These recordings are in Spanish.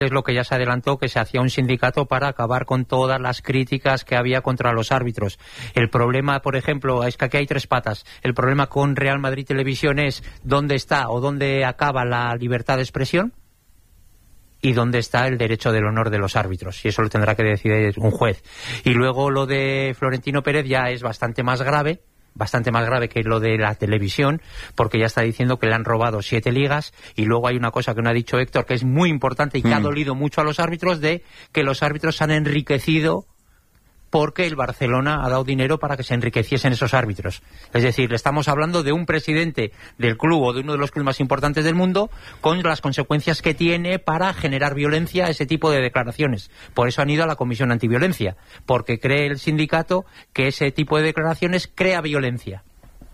es lo que ya se adelantó, que se hacía un sindicato para acabar con todas las críticas que había contra los árbitros. El problema, por ejemplo, es que aquí hay tres patas. El problema con Real Madrid Televisión es dónde está o dónde acaba la libertad de expresión y dónde está el derecho del honor de los árbitros, y eso lo tendrá que decidir un juez. Y luego lo de Florentino Pérez ya es bastante más grave que lo de la televisión, porque ya está diciendo que le han robado 7 ligas, y luego hay una cosa que no ha dicho Héctor, que es muy importante y que ha dolido mucho a los árbitros, de que los árbitros se han enriquecido porque el Barcelona ha dado dinero para que se enriqueciesen esos árbitros. Es decir, le estamos hablando de un presidente del club o de uno de los clubes más importantes del mundo, con las consecuencias que tiene para generar violencia, ese tipo de declaraciones. Por eso han ido a la Comisión Antiviolencia, porque cree el sindicato que ese tipo de declaraciones crea violencia.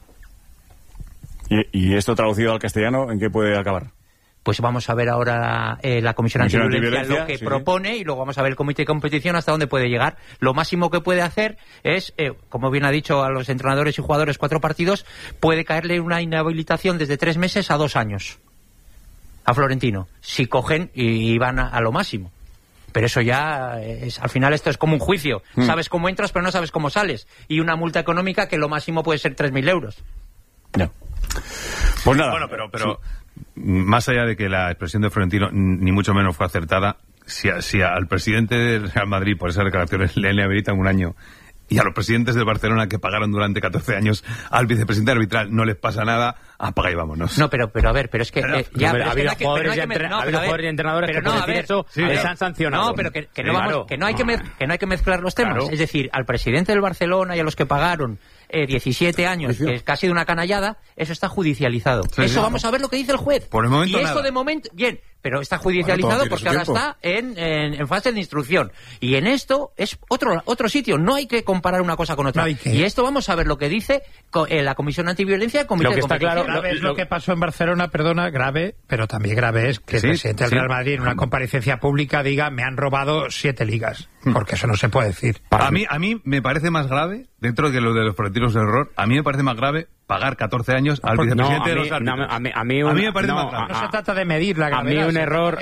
¿Y esto traducido al castellano, en qué puede acabar? Pues vamos a ver ahora la Comisión Antiviolencia lo que propone, y luego vamos a ver el Comité de Competición hasta dónde puede llegar. Lo máximo que puede hacer es, como bien ha dicho a los entrenadores y jugadores, 4 partidos, puede caerle una inhabilitación desde 3 meses a 2 años a Florentino, si cogen y van a lo máximo. Pero eso ya es, al final esto es como un juicio. Sabes cómo entras, pero no sabes cómo sales. Y una multa económica que lo máximo puede ser 3.000 euros. No. Pues nada. Bueno, pero más allá de que la expresión de Florentino ni mucho menos fue acertada, si al presidente del Real Madrid por esas declaraciones le inhabilitan 1 año, y a los presidentes del Barcelona que pagaron durante 14 años al vicepresidente arbitral no les pasa nada, apaga y vámonos. No, pero a ver, pero es que ha habido jugadores y entrenadores que por decir eso les han sancionado. No, pero que no hay que mezclar los temas. Claro. Es decir, al presidente del Barcelona y a los que pagaron 17 años, que es casi de una canallada, eso está judicializado. Eso vamos a ver lo que dice el juez. Por el momento y eso nada. De momento, bien, pero está judicializado porque ahora está en fase de instrucción. Y en esto es otro sitio. No hay que comparar una cosa con otra. Y esto vamos a ver lo que dice la Comisión Antiviolencia y el Comité de Competición. Claro, grave es lo que pasó en Barcelona, grave, pero también grave es que el presidente del Real Madrid en una comparecencia pública diga: me han robado 7 ligas. Porque eso no se puede decir. A mí me parece más grave, dentro de lo de los Florentinos del error, a mí me parece más grave pagar 14 años al vicepresidente de los árbitros. A mí me parece más grave. No se trata de medir la gravedad. A mí un error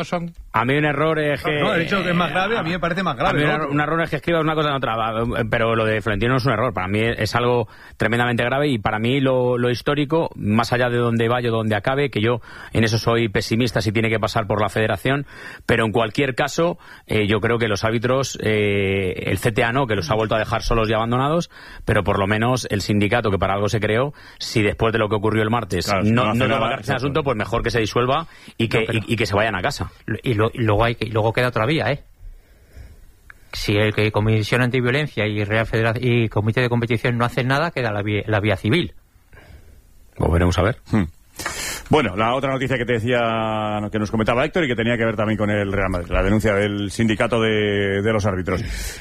es que... No, he dicho que es más grave, a mí me parece más grave. Un error es que escribas una cosa en otra, pero lo de Florentino no es un error. Para mí es algo tremendamente grave, y para mí lo histórico, más allá de donde vaya o donde acabe, que yo en eso soy pesimista si tiene que pasar por la federación, pero en cualquier caso yo creo que los árbitros, el CTA no, que los ha vuelto a dejar solos y abandonados, pero por lo menos el sindicato, que para algo se creó, si después de lo que ocurrió el martes no va a acabarse el asunto, pues mejor que se disuelva y que se vayan a casa. Y luego queda otra vía, Si el Comisión Antiviolencia y Real Federación y Comité de Competición no hacen nada, queda la vía civil. Pues veremos a ver. Bueno, la otra noticia que te decía, que nos comentaba Héctor y que tenía que ver también con el Real Madrid, la denuncia del sindicato de los árbitros.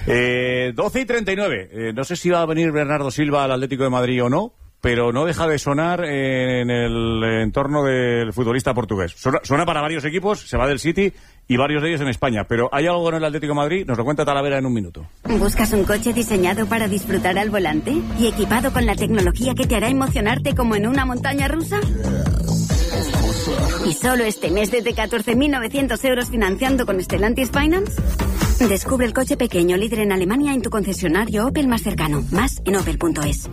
12:39. No sé si va a venir Bernardo Silva al Atlético de Madrid o no, pero no deja de sonar en el entorno del futbolista portugués. Suena para varios equipos, se va del City y varios de ellos en España, pero ¿hay algo en el Atlético de Madrid? Nos lo cuenta Talavera en un minuto. ¿Buscas un coche diseñado para disfrutar al volante y equipado con la tecnología que te hará emocionarte como en una montaña rusa? ¿Y solo este mes desde 14.900 euros financiando con Stellantis Finance? Descubre el coche pequeño líder en Alemania en tu concesionario Opel más cercano. Más en opel.es.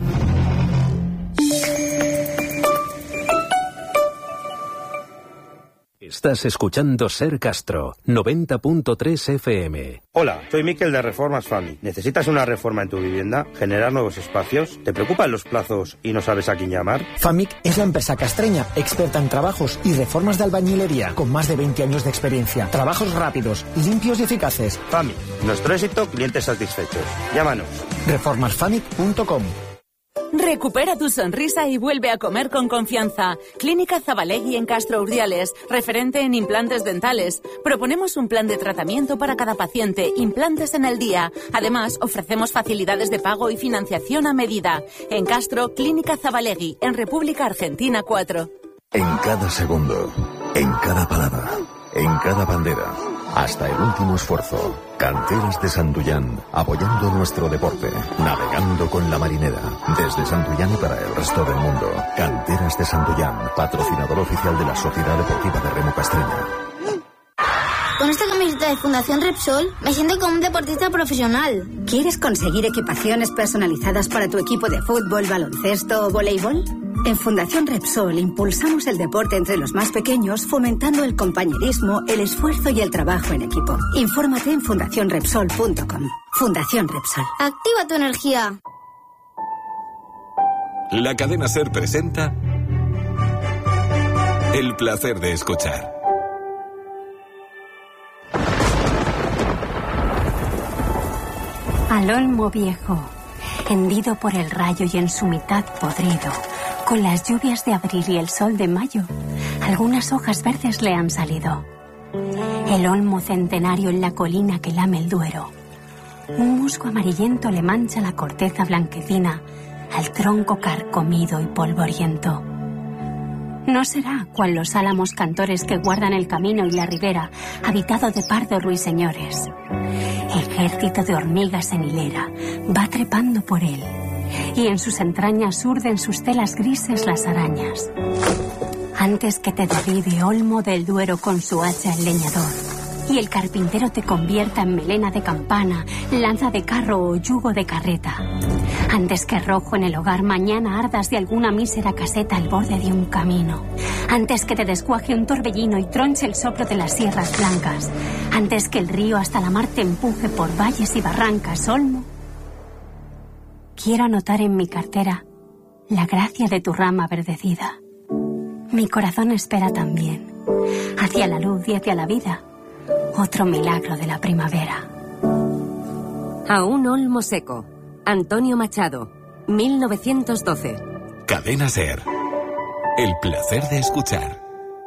Estás escuchando Ser Castro, 90.3 FM. Hola, soy Miquel de Reformas FAMIC. ¿Necesitas una reforma en tu vivienda? ¿Generar nuevos espacios? ¿Te preocupan los plazos y no sabes a quién llamar? FAMIC es la empresa castreña, experta en trabajos y reformas de albañilería, con más de 20 años de experiencia. Trabajos rápidos, limpios y eficaces. FAMIC. Nuestro éxito, clientes satisfechos. Llámanos. Reformasfamic.com. Recupera tu sonrisa y vuelve a comer con confianza. Clínica Zabalegui en Castro Urdiales, referente en implantes dentales. Proponemos un plan de tratamiento para cada paciente, implantes en el día. Además, ofrecemos facilidades de pago y financiación a medida. En Castro, Clínica Zabalegui, en República Argentina 4. En cada segundo, en cada palabra, en cada bandera, hasta el último esfuerzo. Canteras de Santullán, apoyando nuestro deporte, navegando con la marinera, desde Santullán y para el resto del mundo. Canteras de Santullán, patrocinador oficial de la Sociedad Deportiva de Remo Castreña. Con esta camiseta de Fundación Repsol me siento como un deportista profesional. ¿Quieres conseguir equipaciones personalizadas para tu equipo de fútbol, baloncesto o voleibol? En Fundación Repsol impulsamos el deporte entre los más pequeños, fomentando el compañerismo, el esfuerzo y el trabajo en equipo. Infórmate en fundacionrepsol.com. Fundación Repsol. Activa tu energía. La cadena SER presenta El placer de escuchar. Al olmo viejo, hendido por el rayo y en su mitad podrido, con las lluvias de abril y el sol de mayo, algunas hojas verdes le han salido. El olmo centenario en la colina que lame el Duero. Un musgo amarillento le mancha la corteza blanquecina al tronco carcomido y polvoriento. No será cual los álamos cantores que guardan el camino y la ribera, habitado de pardos ruiseñores. Ejército de hormigas en hilera va trepando por él, y en sus entrañas urden sus telas grises las arañas. Antes que te derribe olmo del Duero con su hacha el leñador, y el carpintero te convierta en melena de campana, lanza de carro o yugo de carreta. Antes que rojo en el hogar mañana ardas de alguna mísera caseta al borde de un camino. Antes que te desguaje un torbellino y tronche el soplo de las sierras blancas. Antes que el río hasta la mar te empuje por valles y barrancas, olmo. Quiero anotar en mi cartera la gracia de tu rama verdecida. Mi corazón espera también, hacia la luz y hacia la vida, otro milagro de la primavera. A un olmo seco. Antonio Machado, 1912. Cadena SER. El placer de escuchar.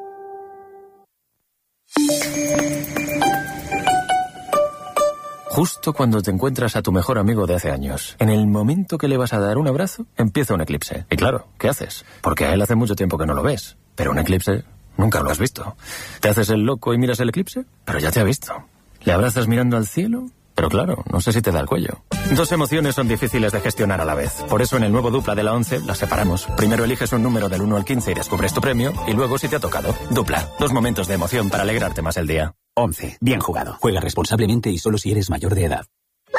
Justo cuando te encuentras a tu mejor amigo de hace años, en el momento que le vas a dar un abrazo, empieza un eclipse. Y claro, ¿qué haces? Porque a él hace mucho tiempo que no lo ves. Pero un eclipse nunca lo has visto. ¿Te haces el loco y miras el eclipse? Pero ya te ha visto. ¿Le abrazas mirando al cielo? Pero claro, no sé si te da el cuello. Dos emociones son difíciles de gestionar a la vez. Por eso en el nuevo Dupla de la 11 las separamos. Primero eliges un número del 1 al 15 y descubres tu premio. Y luego si te ha tocado. Dupla. Dos momentos de emoción para alegrarte más el día. 11. Bien jugado. Juega responsablemente y solo si eres mayor de edad.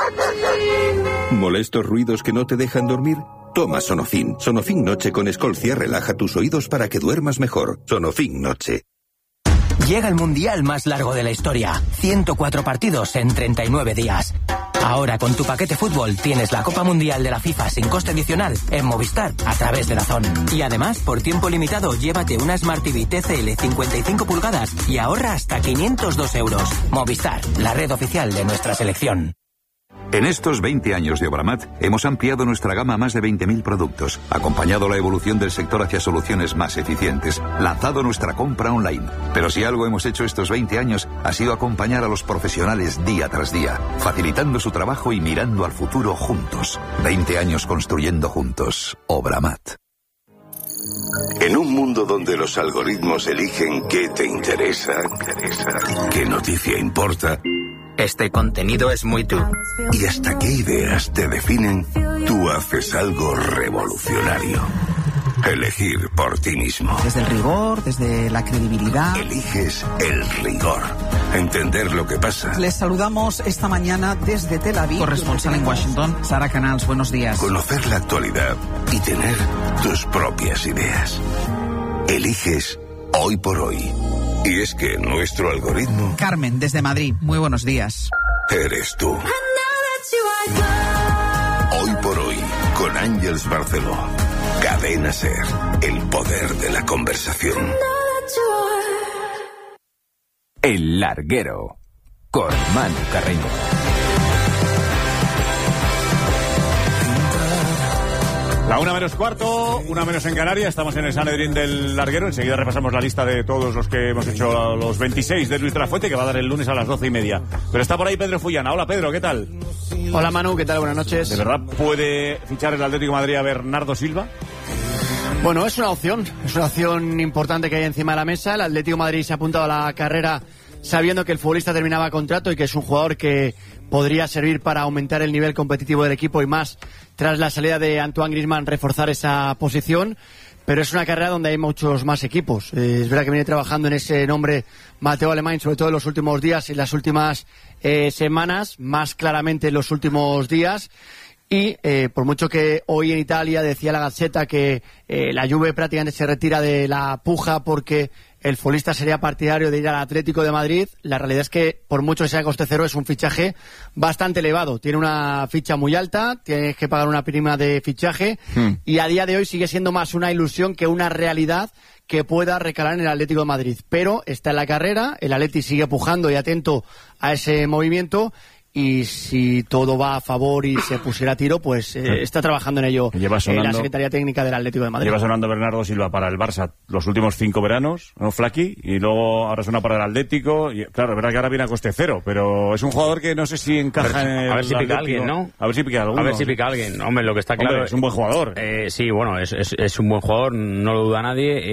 ¿Molestos ruidos que no te dejan dormir? Toma Sonofin. Sonofin Noche con Escolcia relaja tus oídos para que duermas mejor. Sonofin Noche. Llega el mundial más largo de la historia. 104 partidos en 39 días. Ahora con tu paquete fútbol tienes la Copa Mundial de la FIFA sin coste adicional en Movistar a través de DAZN. Y además, por tiempo limitado, llévate una Smart TV TCL 55 pulgadas y ahorra hasta 502 euros. Movistar, la red oficial de nuestra selección. En estos 20 años de Obramat, hemos ampliado nuestra gama a más de 20.000 productos, acompañado la evolución del sector hacia soluciones más eficientes, lanzado nuestra compra online. Pero si algo hemos hecho estos 20 años, ha sido acompañar a los profesionales día tras día, facilitando su trabajo y mirando al futuro juntos. 20 años construyendo juntos. Obramat. En un mundo donde los algoritmos eligen qué te interesa, qué noticia importa, este contenido es muy tú. y hasta qué ideas te definen, tú haces algo revolucionario. Elegir por ti mismo. Desde el rigor, desde la credibilidad. Eliges el rigor. Entender lo que pasa. Les saludamos esta mañana desde Tel Aviv. Corresponsal en Washington, Sara Canals, buenos días. Conocer la actualidad y tener tus propias ideas. Eliges hoy por hoy. Y es que nuestro algoritmo... Carmen, desde Madrid, muy buenos días. Eres tú. Hoy por hoy, con Ángels Barceló. Cadena SER, el poder de la conversación. El Larguero, con Manu Carreño. La 1:15, 1 en Canarias, estamos en el Sanedrín del Larguero. Enseguida repasamos la lista de todos los que hemos hecho, los 26 de Luis de la Fuente, que va a dar el lunes a las 12:30. Pero está por ahí Pedro Fullana. Hola Pedro, ¿qué tal? Hola Manu, ¿qué tal? Buenas noches. ¿De verdad puede fichar el Atlético de Madrid a Bernardo Silva? Bueno, es una opción importante que hay encima de la mesa. El Atlético de Madrid se ha apuntado a la carrera sabiendo que el futbolista terminaba contrato y que es un jugador que podría servir para aumentar el nivel competitivo del equipo y más tras la salida de Antoine Griezmann reforzar esa posición. pero es una carrera donde hay muchos más equipos. Es verdad que viene trabajando en ese nombre Mateo Alemany, sobre todo en los últimos días y en las últimas semanas, más claramente en los últimos días. Y por mucho que hoy en Italia decía la Gazzetta que la Juve prácticamente se retira de la puja porque el futbolista sería partidario de ir al Atlético de Madrid, la realidad es que por mucho que sea coste cero es un fichaje bastante elevado. Tiene una ficha muy alta, tienes que pagar una prima de fichaje y a día de hoy sigue siendo más una ilusión que una realidad que pueda recalar en el Atlético de Madrid. Pero está en la carrera, el Atleti sigue pujando y atento a ese movimiento. Y si todo va a favor y se pusiera a tiro, pues está trabajando en ello la Secretaría Técnica del Atlético de Madrid. Lleva sonando Bernardo Silva para el Barça los últimos 5 veranos, ¿no, Flaqui? Y luego ahora suena para el Atlético. Y, claro, es verdad que ahora viene a coste cero, pero es un jugador que no sé si encaja en el A ver si pica Atlético. alguien, ¿no? A ver si pica alguno. A ver si pica alguien. Hombre, lo que está claro... Hombre, es un buen jugador. Sí, bueno, es un buen jugador, no lo duda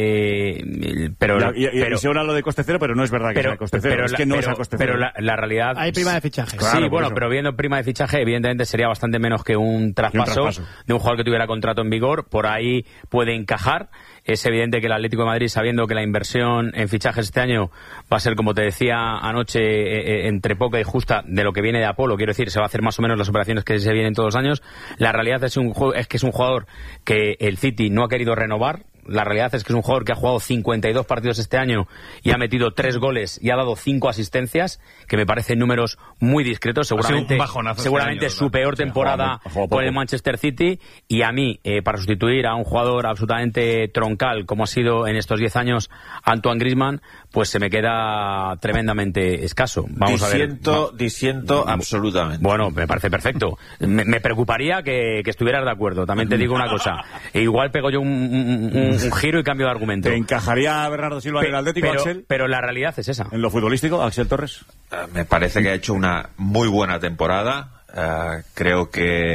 nadie, pero... Y se habla lo de coste cero, pero no es verdad que sea coste cero. Es que no es a coste cero. Pero la realidad... Hay prima de fichaje. Claro, sí, bueno, pero viendo prima de fichaje, evidentemente sería bastante menos que un traspaso de un jugador que tuviera contrato en vigor. Por ahí puede encajar. Es evidente que el Atlético de Madrid, sabiendo que la inversión en fichajes este año va a ser, como te decía anoche, entre poca y justa de lo que viene de Apolo, quiero decir, se va a hacer más o menos las operaciones que se vienen todos los años. La realidad es que es un jugador que el City no ha querido renovar. La realidad es que es un jugador que ha jugado 52 partidos este año y ha metido 3 goles y ha dado 5 asistencias, que me parecen números muy discretos. Seguramente su peor temporada con el Manchester City. Y a mí, para sustituir a un jugador absolutamente troncal como ha sido en estos 10 años Antoine Griezmann, pues se me queda tremendamente escaso. Vamos a ver. Disiento absolutamente. Bueno, me parece perfecto. Me preocuparía que estuvieras de acuerdo. También te digo una cosa. Igual pego yo un giro y cambio de argumento. ¿Te encajaría Bernardo Silva en el Atlético, Axel? Pero la realidad es esa. ¿En lo futbolístico, Axel Torres? Me parece que ha hecho una muy buena temporada. Creo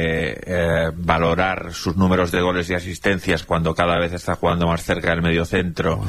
que valorar sus números de goles y asistencias cuando cada vez está jugando más cerca del mediocentro...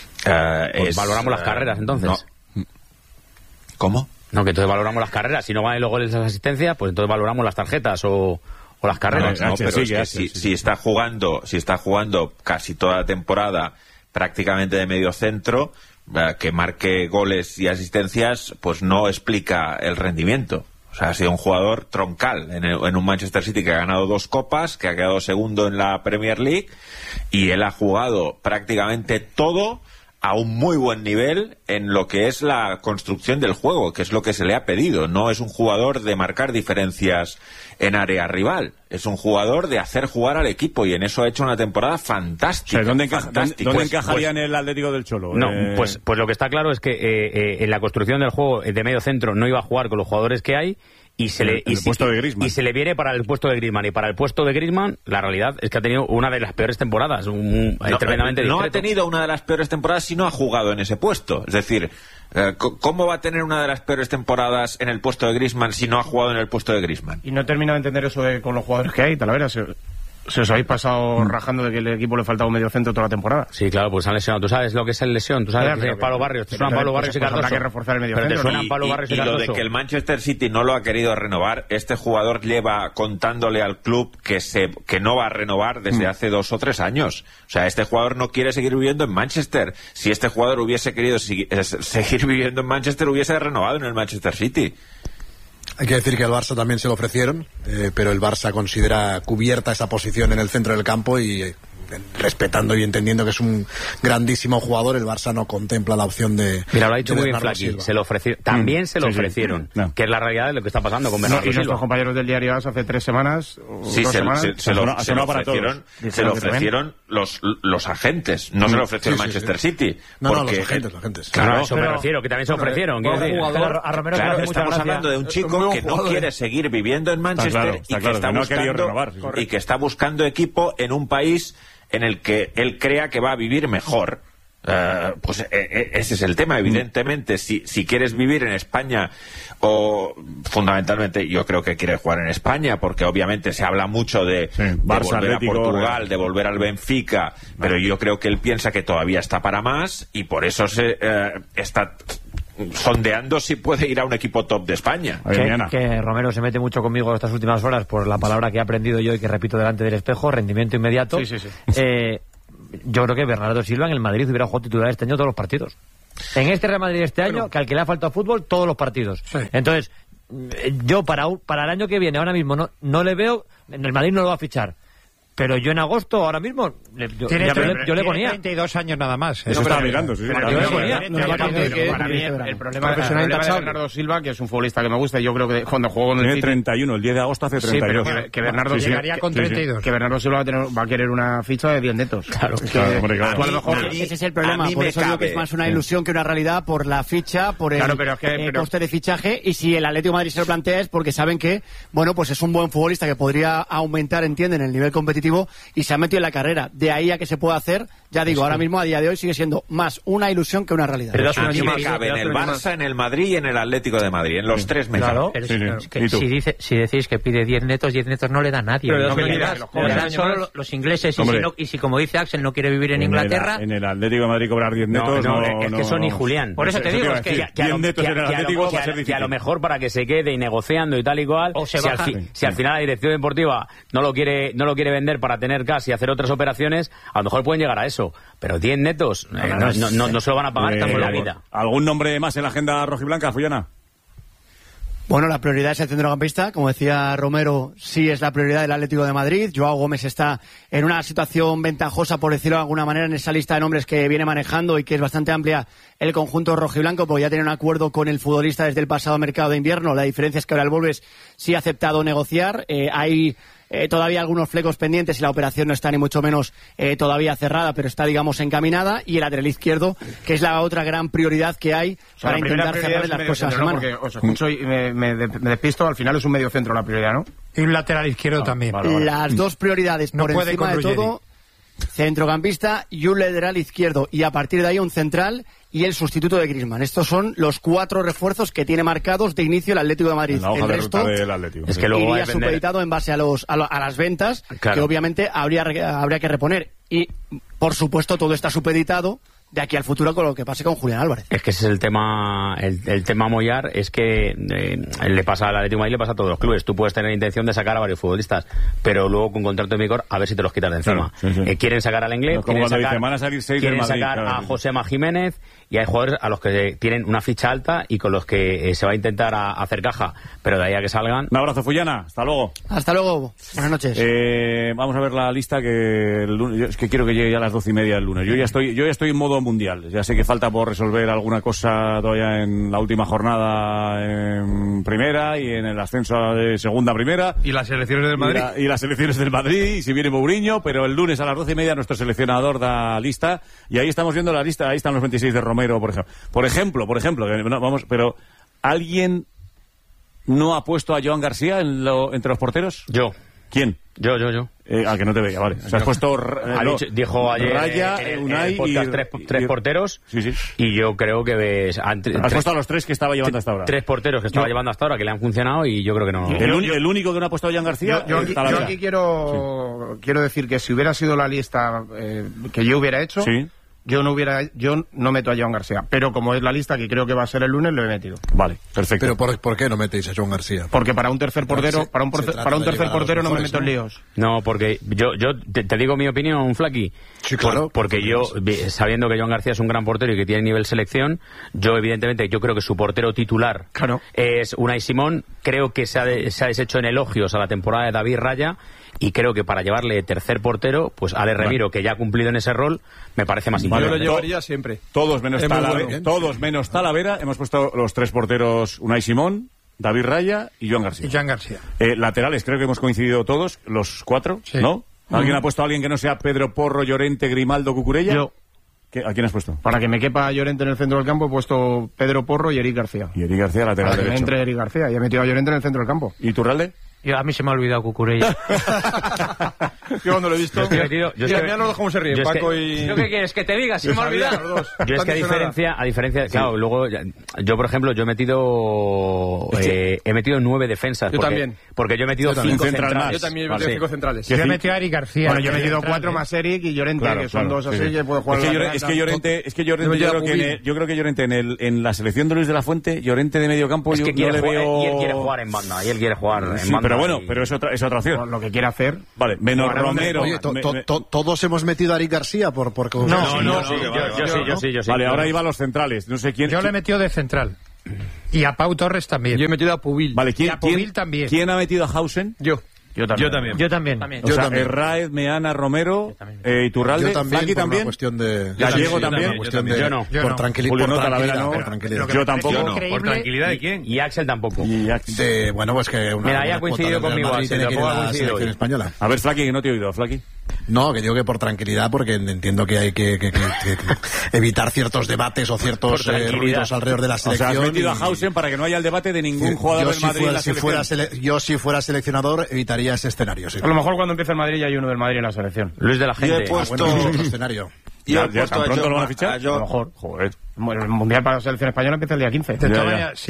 Pues valoramos las carreras, entonces. No. ¿Cómo? No, que entonces valoramos las carreras. Si no valen los goles y las asistencias, pues entonces valoramos las tarjetas o las carreras. No, pero es que si está jugando casi toda la temporada prácticamente de medio centro, que marque goles y asistencias, pues no explica el rendimiento. O sea, ha sido un jugador troncal en un Manchester City que ha ganado 2 copas, que ha quedado segundo en la Premier League, y él ha jugado prácticamente todo a un muy buen nivel en lo que es la construcción del juego, que es lo que se le ha pedido. No es un jugador de marcar diferencias en área rival, es un jugador de hacer jugar al equipo, y en eso ha hecho una temporada fantástica. ¿Dónde encajaría en el Atlético del Cholo? No, pues lo que está claro es que en la construcción del juego de medio centro no iba a jugar con los jugadores que hay. Y se le viene para el puesto de Griezmann. Y para el puesto de Griezmann, la realidad es que ha tenido una de las peores temporadas. Tremendamente no discreto. ha tenido una de las peores temporadas si no ha jugado en ese puesto. Es decir, ¿cómo va a tener una de las peores temporadas en el puesto de Griezmann si no ha jugado en el puesto de Griezmann? Y no he terminado de entender eso con los jugadores que hay, Talavera. Se os habéis pasado rajando de que el equipo le faltaba un medio centro toda la temporada. Sí, claro, pues han lesionado. ¿Tú sabes lo que es el lesión? ¿Tú sabes que es Pablo Barrios? ¿Te suenan Pablo Barrios y Cardoso? Habrá que reforzar el medio centro. centro. ¿Te suenan Pablo Barrios y Cardoso? Lo de que el Manchester City no lo ha querido renovar, este jugador lleva contándole al club que no va a renovar desde hace 2 o 3 años. O sea, este jugador no quiere seguir viviendo en Manchester. Si este jugador hubiese querido seguir viviendo en Manchester, hubiese renovado en el Manchester City. Hay que decir que al Barça también se lo ofrecieron, pero el Barça considera cubierta esa posición en el centro del campo y respetando y entendiendo que es un grandísimo jugador, el Barça no contempla la opción de... Mira, lo ha dicho muy bien Flaqui, se lo ofrecieron, también se lo ofrecieron, que es la realidad de lo que está pasando con Bernardo Silva. Y nuestros compañeros del diario AS hace 3 semanas, sí, se lo ofrecieron los agentes, no se lo ofreció el Manchester City. No, los agentes. Claro, a eso me refiero, que también se ofrecieron. Claro, estamos hablando de un chico que no quiere seguir viviendo en Manchester y que está buscando equipo en un país en el que él crea que va a vivir mejor. Pues ese es el tema. Evidentemente, si quieres vivir en España, o fundamentalmente yo creo que quiere jugar en España, porque obviamente se habla mucho de Barça, volver Atlético, a Portugal, de volver al Benfica, pero yo creo que él piensa que todavía está para más, y por eso está sondeando si puede ir a un equipo top de España. Que Romero se mete mucho conmigo estas últimas horas por la palabra que he aprendido yo y que repito delante del espejo: rendimiento inmediato. yo creo que Bernardo Silva en el Madrid hubiera jugado titular este año todos los partidos. En este Real Madrid este año, que al que le ha faltado fútbol, todos los partidos. Sí. Entonces, yo para el año que viene, ahora mismo, no le veo, en el Madrid no lo va a fichar. Pero yo en agosto, ahora mismo, yo le ponía. 32 años nada más. Eso estaba mirando, sí. Para mí el problema de Bernardo Silva, que es un futbolista que me gusta, y yo creo que cuando jugó con el City... 31, el 10 de agosto hace 32. Sí, pero que Bernardo llegaría con 32. Que Bernardo Silva va a querer una ficha de 10 netos. Claro. A lo mejor ese es el problema. Por eso digo que es más una ilusión que una realidad, por la ficha, por el coste de fichaje, y si el Atlético de Madrid se lo plantea es porque saben que, bueno, pues es un buen futbolista que podría aumentar, entienden, el nivel competitivo, y se ha metido en la carrera. De ahí a que se pueda hacer, ya digo, ahora mismo a día de hoy sigue siendo más una ilusión que una realidad. Pero a mí me cabe en el Barça, en el Madrid y en el Atlético de Madrid, en los tres meses. Claro. Pero si decís que pide 10 netos no le da a nadie. Pero le dan solo los ingleses, y si como dice Axel no quiere vivir en Inglaterra... En el Atlético de Madrid cobrar 10 netos es que son ni Julián. Por eso te digo, es que a lo mejor para que se quede negociando y tal y cual, si al final la dirección deportiva no lo quiere vender para tener casi hacer otras operaciones, a lo mejor pueden llegar a eso, pero 10 netos no se lo van a pagar tan por la vida. ¿Algún nombre más en la agenda rojiblanca, Fullana? Bueno, la prioridad es el centrocampista, como decía Romero, sí es la prioridad del Atlético de Madrid. Joao Gómez está en una situación ventajosa, por decirlo de alguna manera, en esa lista de nombres que viene manejando y que es bastante amplia el conjunto rojiblanco, porque ya tiene un acuerdo con el futbolista desde el pasado mercado de invierno. La diferencia es que ahora el Wolves sí ha aceptado negociar. Hay todavía algunos flecos pendientes y la operación no está ni mucho menos todavía cerrada, pero está, digamos, encaminada. Y el lateral izquierdo, que es la otra gran prioridad que hay para intentar cerrar las cosas. Porque os escucho y me despisto, al final es un medio centro la prioridad, ¿no? Y un lateral izquierdo también. Las dos prioridades por encima de todo, centrocampista y un lateral izquierdo. Y a partir de ahí un central y el sustituto de Griezmann. Estos son los 4 refuerzos que tiene marcados de inicio el Atlético de Madrid. El resto es que luego iría supeditado en base a las ventas, claro, que obviamente habría que reponer. Y, por supuesto, todo está supeditado de aquí al futuro con lo que pase con Julián Álvarez. Es que ese es el tema, el tema Moyar, es que le pasa al Atlético de Madrid, le pasa a todos los clubes. Tú puedes tener intención de sacar a varios futbolistas, pero luego con contrato de vigor, a ver si te los quitas de encima. Claro, sí. Quieren sacar al Inglés, quieren sacar a Josema Jiménez, y hay jugadores a los que tienen una ficha alta y con los que se va a intentar hacer caja, pero de ahí a que salgan... Un abrazo, Fullana, hasta luego. Hasta luego, buenas noches. Vamos a ver la lista, que el lunes, es que quiero que llegue ya a las 12:30 el lunes. Yo ya estoy en modo mundial, ya sé que falta por resolver alguna cosa todavía en la última jornada en primera y en el ascenso de segunda primera. Y las elecciones del Madrid. Y las elecciones del Madrid, y si viene Mourinho, pero el lunes a las 12:30 nuestro seleccionador da lista, y ahí estamos viendo la lista, ahí están los 26 de Romero, por ejemplo, pero ¿alguien no ha puesto a Joan García entre los porteros? Yo. ¿Quién? Yo. Que no te veía, vale. O sea, has puesto... dijo ayer Raya, Unai y tres porteros. Sí. Y yo creo que... Has puesto a los 3 que estaba llevando hasta ahora. 3 porteros que estaba llevando hasta ahora, que le han funcionado, y yo creo que no... El único que no ha puesto a Joan García... Yo aquí quiero decir que si hubiera sido la lista que yo hubiera hecho... Sí. Yo no meto a Joan García, pero como es la lista que creo que va a ser el lunes, lo he metido. Vale, perfecto. Pero ¿por qué no metéis a Joan García? Porque para un tercer portero, para un tercer portero no me meto en líos. No, porque yo te digo mi opinión, Flaqui. Sí, claro. Porque yo, sabiendo que Joan García es un gran portero y que tiene nivel selección, yo creo que su portero titular es Unai Simón. Creo que se ha deshecho en elogios a la temporada de David Raya, y creo que para llevarle tercer portero, pues Ale Remiro, que ya ha cumplido en ese rol, me parece más importante. Yo lo llevaría siempre. Todos menos Talavera, hemos puesto los 3 porteros: Unai Simón, David Raya y Joan García. Laterales, creo que hemos coincidido todos, los 4, sí. ¿No? ¿Alguien ha puesto a alguien que no sea Pedro Porro, Llorente, Grimaldo, Cucurella? Yo. ¿A quién has puesto? Para que me quepa Llorente en el centro del campo, he pusto Pedro Porro y Eric García. Y Eric García, lateral derecho. Entre Eric García, y he metido a Llorente en el centro del campo. ¿Y Turralde? A mí se me ha olvidado Cucurella. Yo cuando lo he visto... Mira no cómo se ríe, Paco y... ¿Yo qué quieres? ¿Que te diga? Se me ha olvidado. Yo es que a diferencia... Sí. Claro, luego... Yo, por ejemplo, he metido 9 defensas. Yo también. Porque yo he metido 5 centrales. Yo también he metido 5 centrales. Yo he metido a Eric García. Bueno, yo he metido 4 más Eric y Llorente, que son 2 así que puede jugar... Es que Llorente yo creo que Llorente en la selección de Luis de la Fuente, Llorente de medio campo, yo no le veo... Y él quiere jugar en banda. Pero bueno, pero es otra opción. Lo que quiere hacer. Vale, menos Romero. Oye, todos hemos metido a Eric García por Yo sí. Vale, ahora iba a los centrales. No sé quién. Yo le he metido de central. Y a Pau Torres también. Yo he metido a Pubil. Vale, y a Pubil también. ¿Quién ha metido a Hausen? Yo también. O sea, Herráez, Meana, Romero, Iturralde, Flaqui también. Gallego también. Yo no. Por tranquilidad. Yo tampoco. ¿Por tranquilidad de quién? Y Axel tampoco. Bueno, pues que Mira, ahí ha coincidido conmigo, Axel. Tampoco ha coincidido hoy. Española. A ver, Flaqui, que no te he oído, Flaqui. No, que digo que por tranquilidad, porque entiendo que hay que evitar ciertos debates o ciertos ruidos alrededor de la selección. O sea, has metido a Hausen para que no haya el debate de ningún jugador del Madrid en la selección. Yo, si fuera seleccionador, evitaría ese escenario. Sí. A lo mejor cuando empiece el Madrid ya hay uno del Madrid en la selección. Luis de la Gente. Yo he puesto otro escenario. ¿Ya tan pronto lo van a fichar? A lo mejor. Joder. El Mundial para la selección española empieza el día 15. De todas maneras,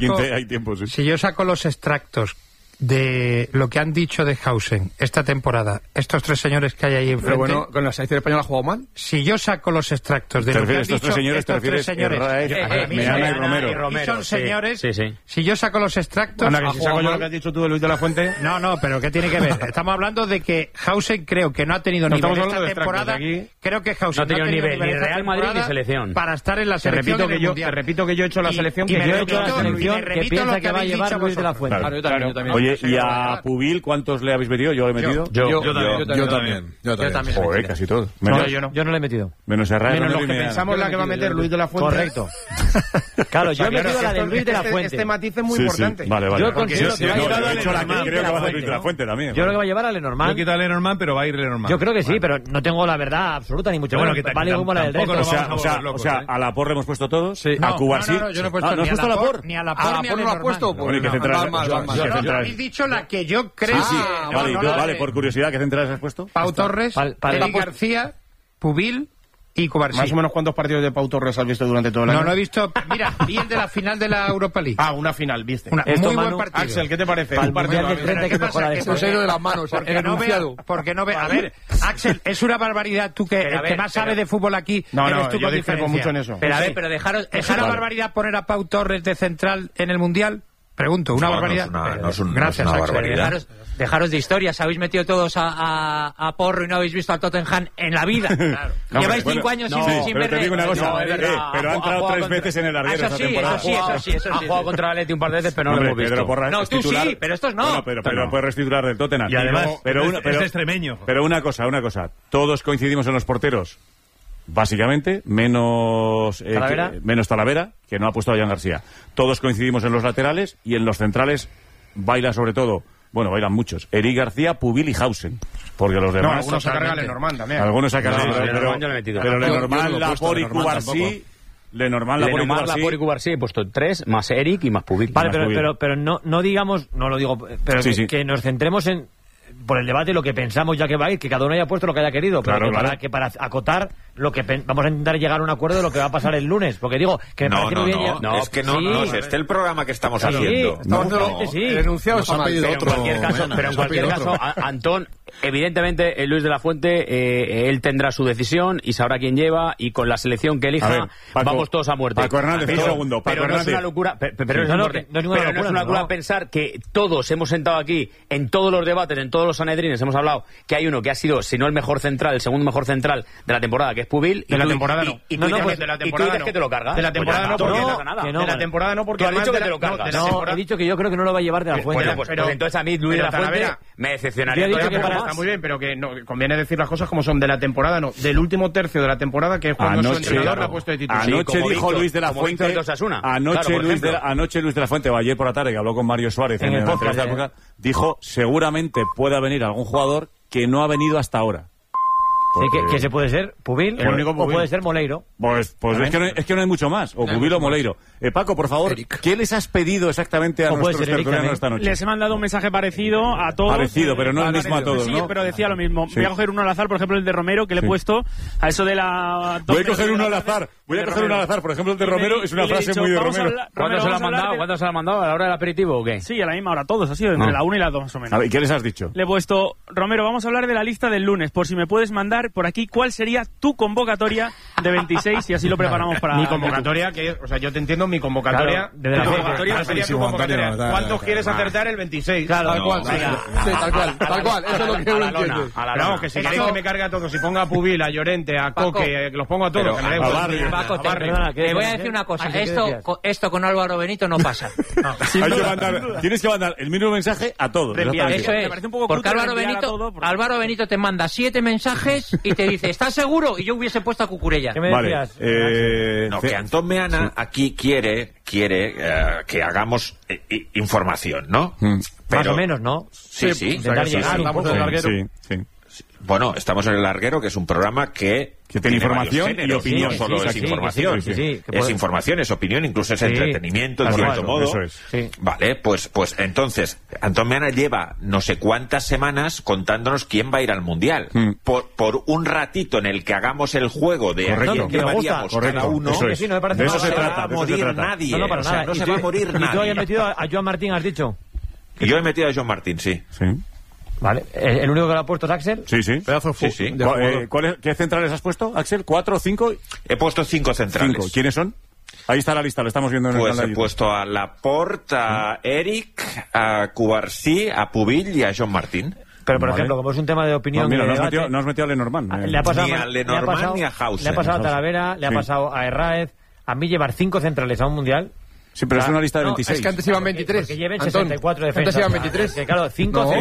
si yo saco los extractos de lo que han dicho de Hausen esta temporada, estos tres señores que hay ahí enfrente. Pero bueno, ¿con la selección española ha jugado mal? Si yo saco los extractos de lo que han dicho estos tres señores, Meana y Romero. Y son señores. Si yo saco los extractos. Anda, que si saco yo lo que has dicho tú de Luis de la Fuente. No, pero ¿qué tiene que ver? Estamos hablando de que Hausen creo que no ha tenido nivel esta temporada. Creo que Hausen no ha tenido nivel ni Real Madrid ni selección. Para estar en la selección. Te repito que yo he hecho la selección que yo he hecho la selección que piensa que va a llevar Luis de la Fuente. Yo también. Oye, y a Pubil, ¿cuántos le habéis metido? ¿Yo le he metido? Yo también. Joder, casi todos. Yo no le he metido. Menos Herrera. Menos los que pensamos la que va a meter Luis de la Fuente. Correcto. Claro, yo he metido la de Luis de la Fuente. Este matiz es muy importante. Vale. Yo considero que va a llevar a Lenormand. Creo que va a hacer Luis de la Fuente también. Yo creo que va a llevar a Lenormand. Yo quito a Lenormand, pero va a ir Lenormand. Yo creo que sí, pero no tengo la verdad absoluta ni mucho menos. Vale como la del resto. O sea, a la Porra hemos puesto todos. A Cubarsí. No, yo no he puesto ni a la Por ni a la Por ni a no lo ha puesto. Habéis dicho la que yo creo. Vale, por curiosidad, ¿qué centrales has puesto? Pau Torres, Eric García, Pubil y Cubarsí. Más o menos, ¿cuántos partidos de Pau Torres has visto durante todo el año? No he visto. Mira, vi el de la final de la Europa League. Una final, viste. Muy buen partido. Axel, ¿qué te parece? Un partido de frente que mejora esto. Se ha ido de las manos. Porque no ve. A ver, Axel, es una barbaridad. Tú que el que más sabe de fútbol aquí. No, yo discrepo mucho en eso. Pero dejaros. ¿Es una barbaridad poner a Pau Torres de central en el Mundial? Pregunto, ¿una barbaridad? Gracias, una barbaridad. Dejaros de historias, habéis metido todos a Porro y no habéis visto al Tottenham en la vida. Claro. Lleváis 5 años sin ver. Pero te digo una cosa, pero ha entrado 3 veces en el larguero esta temporada. Eso sí. Ha jugado contra el Atleti un par de veces, pero no lo hemos visto. No, tú sí, pero estos no. Pero puedes restitular del Tottenham. Y además, es extremeño. Pero una cosa. Todos coincidimos en los porteros. Básicamente, menos Talavera, que no ha puesto a Jan García. Todos coincidimos en los laterales y en los centrales baila sobre todo, bailan muchos, Eric García, Pubil y Hausen. Porque los demás... algunos se cargan a Lenormand también. Algunos se cargan pero Lenormand, Laporte y Cubarsí... Lenormand, Laporte y Cubarsí he puesto 3, más Eric y más Pubil. Vale, pero no digamos, no lo digo, pero que nos centremos en... por el debate lo que pensamos ya que va a ir, que cada uno haya puesto lo que haya querido, pero para acotar lo que vamos a intentar llegar a un acuerdo de lo que va a pasar el lunes, porque digo que me parece muy bien. Es que no es este el programa que estamos haciendo. El enunciado está mal. Pero en cualquier caso, Antón, evidentemente Luis de la Fuente, él tendrá su decisión y sabrá quién lleva, y con la selección que elija vamos todos a muerte. Paco Hernández, pero no es una locura, no es una locura pensar que todos hemos sentado aquí en todos los debates, en todos los sanedrines, hemos hablado que hay uno que ha sido, si no el mejor central, el segundo mejor central de la temporada, que es Pubil. De la temporada no. Y tú dices que te lo cargas. De la temporada no, porque de la temporada no, porque has dicho que te lo cargas. No, he dicho que yo creo que no lo va a llevar de la Fuente. Pues entonces a mí Luis de la Fuente me decepcionaría. Está muy bien, pero que conviene decir las cosas como son. De la temporada no, del último tercio de la temporada, que es cuando su entrenador la ha puesto de titular. Anoche dijo Luis de la Fuente, anoche Luis de la Fuente, o ayer por la tarde, que habló con Mario Suárez en el podcast, dijo seguramente pueda venir algún jugador que no ha venido hasta ahora. ¿Qué se puede ser? ¿Pubil? ¿O puede ser Moleiro? Pues es que no hay mucho más. O Pubil o Moleiro. Paco, por favor, ¿qué les has pedido exactamente a nuestros tertulianos esta noche? Les he mandado un mensaje parecido a todos. Parecido, pero no el mismo a todos, ¿no? Sí, pero decía lo mismo. Voy a coger uno al azar, por ejemplo, el de Romero, que le he puesto a eso de la... Voy a coger uno al azar. Por ejemplo, el de Romero es una frase muy de Romero. ¿Cuándo se lo han mandado? ¿A la hora del aperitivo o qué? Sí, a la misma hora, todos. Ha sido entre la 1 y la 2, más o menos. A ver, ¿qué les has dicho? Le he puesto, Romero, vamos a hablar de la lista del lunes, por si me puedes mandar preguntar por aquí cuál sería tu convocatoria de 26 y así lo preparamos para... Mi convocatoria, o sea, yo te entiendo, mi convocatoria... Claro, mi convocatoria sería tu convocatoria. ¿Cuántos quieres acertar el 26? Claro, tal cual. Sí, tal cual. Eso es lo que uno entiende. Pero vamos, que si queréis que me cargue a todos, si ponga a Pubil, a Llorente, a Coque, los pongo a todos. Te voy a decir una cosa. Esto con Álvaro Benito no pasa. Tienes que mandar el mismo mensaje a todos. Eso es. Porque Álvaro Benito te manda 7 mensajes y te dice, ¿estás seguro? Y yo hubiese puesto a Cucurella. ¿Qué me decías? No, que Antón Meana aquí quiere que hagamos información, ¿no? Más o menos, ¿no? Sí. Intentar llegar un poco. Sí. Bueno, estamos en El Larguero, que es un programa que tiene información y opinión. No solo es información. Es información, es opinión, incluso es entretenimiento, en cierto modo. Eso es. Vale, pues entonces, Antón Meana lleva no sé cuántas semanas contándonos quién va a ir al Mundial. Por un ratito en el que hagamos el juego de quién llevaríamos cada uno, de eso se trata. No se va a morir nadie. No, para nada. No se va a morir nadie. ¿Y tú hayas metido a Joan Martín, has dicho? Y yo he metido a Joan Martín, sí. Vale, ¿el único que lo ha puesto es Axel? Sí. Pedazo de sí. ¿Qué centrales has puesto, Axel? ¿4 o 5? He puesto 5 centrales. 5. ¿Quiénes son? Ahí está la lista, lo estamos viendo en el canal. He puesto a Laporte, a Eric, a Cubarsí, a Pubil y a Joan Martín. Pero, por ejemplo, como es un tema de opinión... No, mira, no has metido a Lenormand. Ni a Lenormand ni a Hausen. Le ha pasado a Talavera, le ha pasado a Herráez. A mí llevar 5 centrales a un Mundial... Sí, pero es una lista de 26. Es que antes iban 23. Que lleven 64 defensas. Antes iban 23. Que claro, 5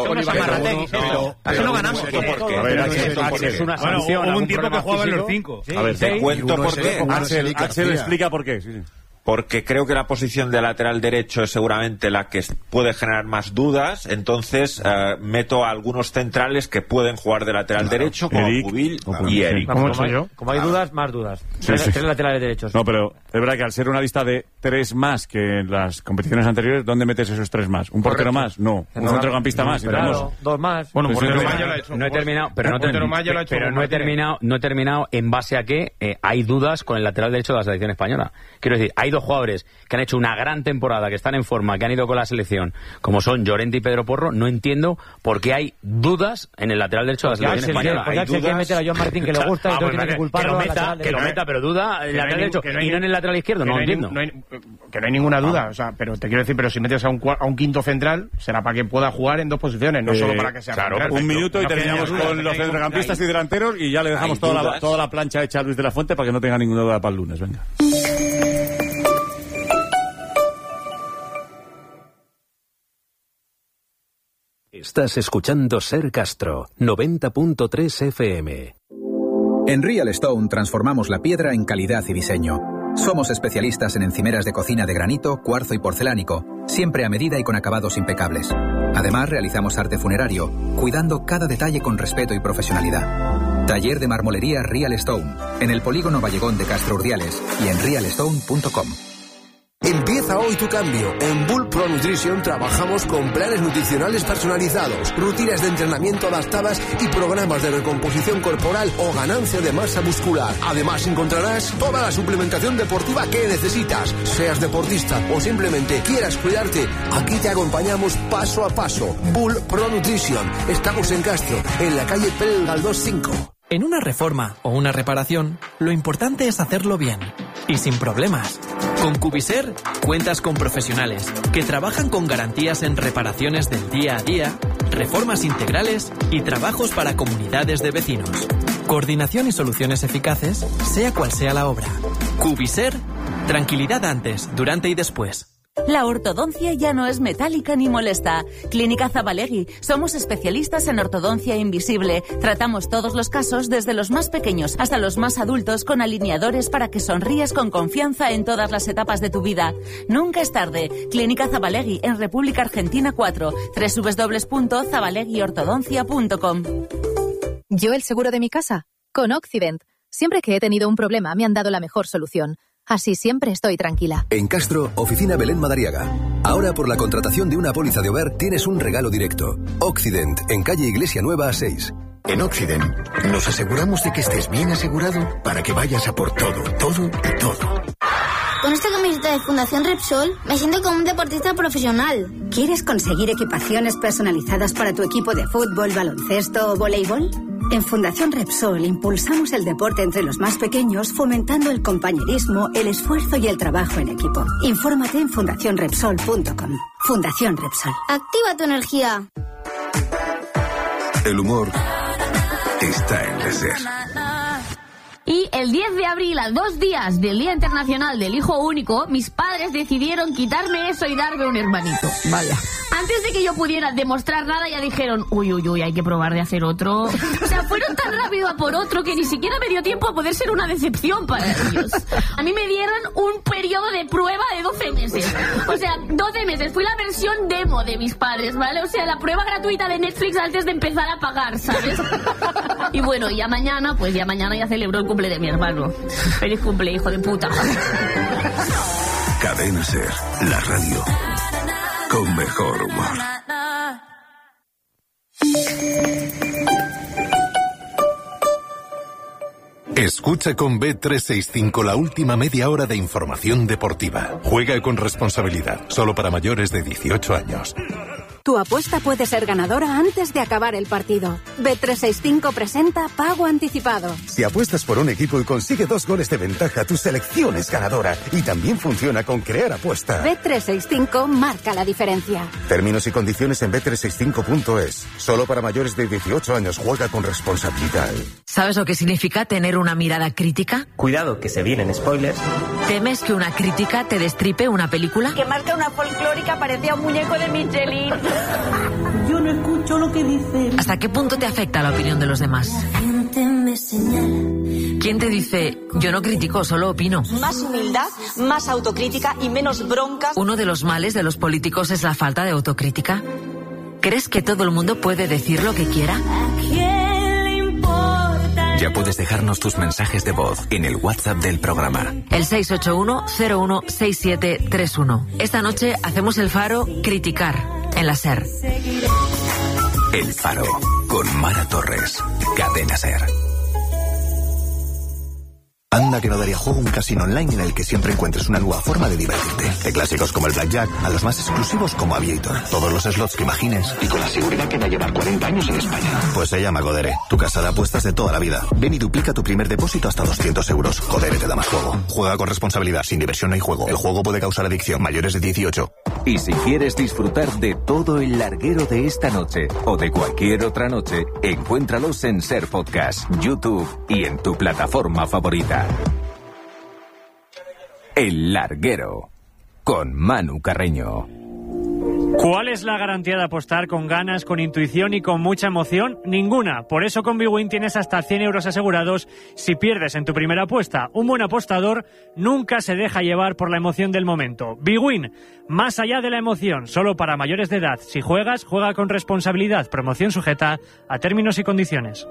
Eso no ganamos. A ver, es una sanción. Hubo un tiempo que jugaban los 5. A ver, te cuento por qué. Axel explica por qué. Porque creo que la posición de lateral derecho es seguramente la que puede generar más dudas, entonces meto a algunos centrales que pueden jugar de lateral derecho, como Pubil y Eric. Como hay dudas, más dudas. Tres laterales derechos. No, pero es verdad que al ser una lista de 3 más que en las competiciones anteriores, ¿dónde metes esos 3 más? ¿Un portero más? No. ¿Un centrocampista más? Claro, 2 más. Bueno, pues portero Mayo lo ha hecho. No he terminado, no he terminado en base a que hay dudas con el lateral derecho de la selección española. Quiero decir, hay 2 jugadores que han hecho una gran temporada, que están en forma, que han ido con la selección, como son Llorente y Pedro Porro. No entiendo por qué hay dudas en el lateral derecho de la selección española. Hay dudas... que meter a Joan Martín, que le gusta, y todo tiene que culparlo. Que lo meta, pero duda el lateral derecho y no en el lateral izquierdo. No entiendo. Que no hay ninguna duda. O sea, pero te quiero decir, pero si metes a un quinto central, será para que pueda jugar en 2 posiciones, no solo para que sea central. Un minuto y terminamos con los centrocampistas y delanteros y ya le dejamos toda la plancha hecha a Luis de la Fuente para que no tenga ninguna duda para el lunes. Venga. Estás escuchando Ser Castro, 90.3 FM. En Real Stone transformamos la piedra en calidad y diseño. Somos especialistas en encimeras de cocina de granito, cuarzo y porcelánico, siempre a medida y con acabados impecables. Además, realizamos arte funerario, cuidando cada detalle con respeto y profesionalidad. Taller de marmolería Real Stone, en el polígono Vallegón de Castro Urdiales y en realstone.com. Empieza hoy tu cambio. En Bull Pro Nutrition trabajamos con planes nutricionales personalizados, rutinas de entrenamiento adaptadas y programas de recomposición corporal o ganancia de masa muscular. Además encontrarás toda la suplementación deportiva que necesitas. Seas deportista o simplemente quieras cuidarte, aquí te acompañamos paso a paso. Bull Pro Nutrition. Estamos en Castro, en la calle Pérez Galdós 5. En una reforma o una reparación, lo importante es hacerlo bien y sin problemas. Con Cubiser cuentas con profesionales que trabajan con garantías en reparaciones del día a día, reformas integrales y trabajos para comunidades de vecinos. Coordinación y soluciones eficaces, sea cual sea la obra. Cubiser, tranquilidad antes, durante y después. La ortodoncia ya no es metálica ni molesta. Clínica Zabalegui. Somos especialistas en ortodoncia invisible. Tratamos todos los casos, desde los más pequeños hasta los más adultos, con alineadores para que sonrías con confianza en todas las etapas de tu vida. Nunca es tarde. Clínica Zabalegui, en República Argentina 4. www.zabaleguiortodoncia.com. ¿Yo el seguro de mi casa? Con Occident. Siempre que he tenido un problema me han dado la mejor solución. Así siempre estoy tranquila. En Castro, Oficina Belén Madariaga. Ahora por la contratación de una póliza de hogar tienes un regalo directo. Occident, en calle Iglesia Nueva 6. En Occident nos aseguramos de que estés bien asegurado para que vayas a por todo. Con esta camiseta de Fundación Repsol me siento como un deportista profesional. ¿Quieres conseguir equipaciones personalizadas para tu equipo de fútbol, baloncesto o voleibol? En Fundación Repsol impulsamos el deporte entre los más pequeños, fomentando el compañerismo, el esfuerzo y el trabajo en equipo. Infórmate en fundacionrepsol.com. Fundación Repsol. Activa tu energía. El humor está en la SER. Y el 10 de abril, a 2 días del Día Internacional del Hijo Único, mis padres decidieron quitarme eso y darme un hermanito. Vaya. Antes de que yo pudiera demostrar nada, ya dijeron, uy, hay que probar de hacer otro. O sea, fueron tan rápido a por otro que ni siquiera me dio tiempo a poder ser una decepción para ellos. A mí me dieron un periodo de prueba de 12 meses. O sea, 12 meses. Fui la versión demo de mis padres, ¿vale? O sea, la prueba gratuita de Netflix antes de empezar a pagar, ¿sabes? Y bueno, ya mañana ya celebro el cumple de mi hermano. Feliz cumple, hijo de puta. Cadena SER, la radio con mejor humor. Escucha con Bet365 la última media hora de información deportiva. Juega con responsabilidad, solo para mayores de 18 años. Tu apuesta puede ser ganadora antes de acabar el partido. Bet365 presenta Pago Anticipado. Si apuestas por un equipo y consigue 2 goles de ventaja, tu selección es ganadora. Y también funciona con Crear Apuesta. Bet365 marca la diferencia. Términos y condiciones en bet365.es. Solo para mayores de 18 años. Juega con responsabilidad. ¿Sabes lo que significa tener una mirada crítica? Cuidado, que se vienen spoilers. ¿Temes que una crítica te destripe una película? Que más que una folclórica parecía un muñeco de Michelin. Yo no escucho lo que dicen. ¿Hasta qué punto te afecta la opinión de los demás? ¿Quién te dice, yo no critico, solo opino? Más humildad, más autocrítica y menos bronca. Uno de los males de los políticos es la falta de autocrítica. ¿Crees que todo el mundo puede decir lo que quiera? Ya puedes dejarnos tus mensajes de voz en el WhatsApp del programa. El 681-016731. Esta noche hacemos el Faro Criticar en la SER. El Faro con Mara Torres. Cadena SER. Anda que no daría juego un casino online en el que siempre encuentres una nueva forma de divertirte. De clásicos como el Blackjack a los más exclusivos como Aviator. Todos los slots que imagines y con la seguridad que va a llevar 40 años en España. Pues se llama Codere, tu casa de apuestas de toda la vida. Ven y duplica tu primer depósito hasta 200 euros. Codere te da más juego. Juega con responsabilidad, sin diversión no hay juego. El juego puede causar adicción. Mayores de 18. Y si quieres disfrutar de todo el larguero de esta noche o de cualquier otra noche, encuéntralos en SER Podcast, YouTube y en tu plataforma favorita. El Larguero, con Manu Carreño. ¿Cuál es la garantía de apostar con ganas, con intuición y con mucha emoción? Ninguna. Por eso con Bwin tienes hasta 100 euros asegurados si pierdes en tu primera apuesta. Un buen apostador nunca se deja llevar por la emoción del momento. Bwin, más allá de la emoción, solo para mayores de edad. Si juegas, juega con responsabilidad. Promoción sujeta a términos y condiciones.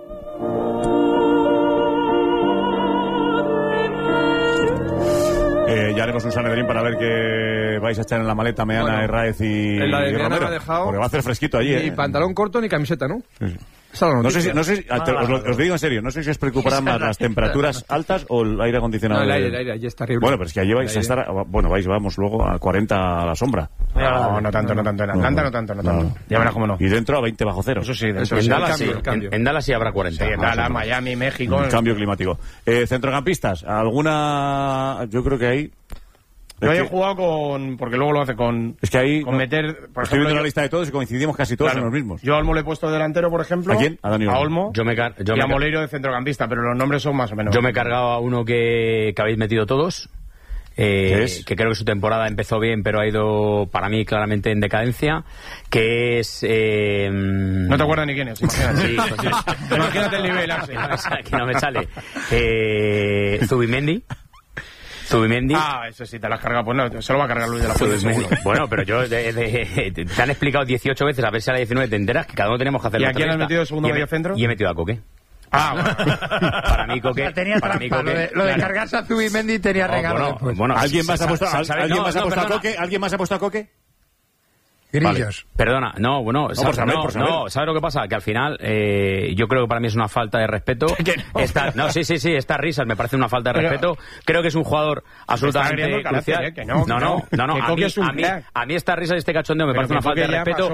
Ya haremos un Sanedrín para ver qué vais a echar en la maleta Meana, Herráez y Romero. Me ha dejado, porque va a hacer fresquito allí. Ni pantalón corto ni camiseta, ¿no? Sí. No sé si os digo en serio, no sé si os preocuparán más las temperaturas altas o el aire acondicionado. No, el aire, ya está terrible. Bueno, pero es que allí vais a estar, vamos luego a 40 a la sombra. No tanto. En Atlanta no tanto. Ya verás cómo no. Y dentro a 20 bajo cero. Eso sí, en Dallas sí habrá 40. Sí, en Dallas, Miami, México. Un cambio climático. Centrocampistas, alguna, yo creo que hay. Yo he jugado con... Porque luego lo hace con... Es que ahí... Con meter... Por ejemplo, viendo la lista de todos y coincidimos casi todos en los mismos. Yo a Olmo le he puesto delantero, por ejemplo. ¿A quién? A Dani Olmo. Y a Moleiro de centrocampista, pero los nombres son más o menos. Yo me he cargado a uno que habéis metido todos. Que creo que su temporada empezó bien, pero ha ido, para mí, claramente en decadencia. Que es... No te acuerdas ni quién es, imagínate. Sí. Imagínate el nivel, Arce. Aquí no me sale. Zubimendi. Ah, eso sí, te lo has cargado. Pues no, se lo va a cargar Luis de la Fuente, seguro. Bueno, pero yo te han explicado 18 veces, a ver si a la 19 te enteras, que cada uno tenemos que hacer. ¿Y a quién has metido de segundo medio centro? Y he metido a Coque. Bueno. Para mí Coque... Tenía trampa, lo de cargarse a Zubimendi tenía regalo. Bueno, ¿alguien más ha puesto a Coque? ¿Alguien más ha puesto a Coque? Grillos. Vale. Perdona, no, bueno, por saber. ¿Sabes lo que pasa? Que al final yo creo que para mí es una falta de respeto. Sí, estas risas me parece una falta de respeto. Creo que es un jugador absolutamente crucial. A mí estas risas y este cachondeo me parece una falta de respeto.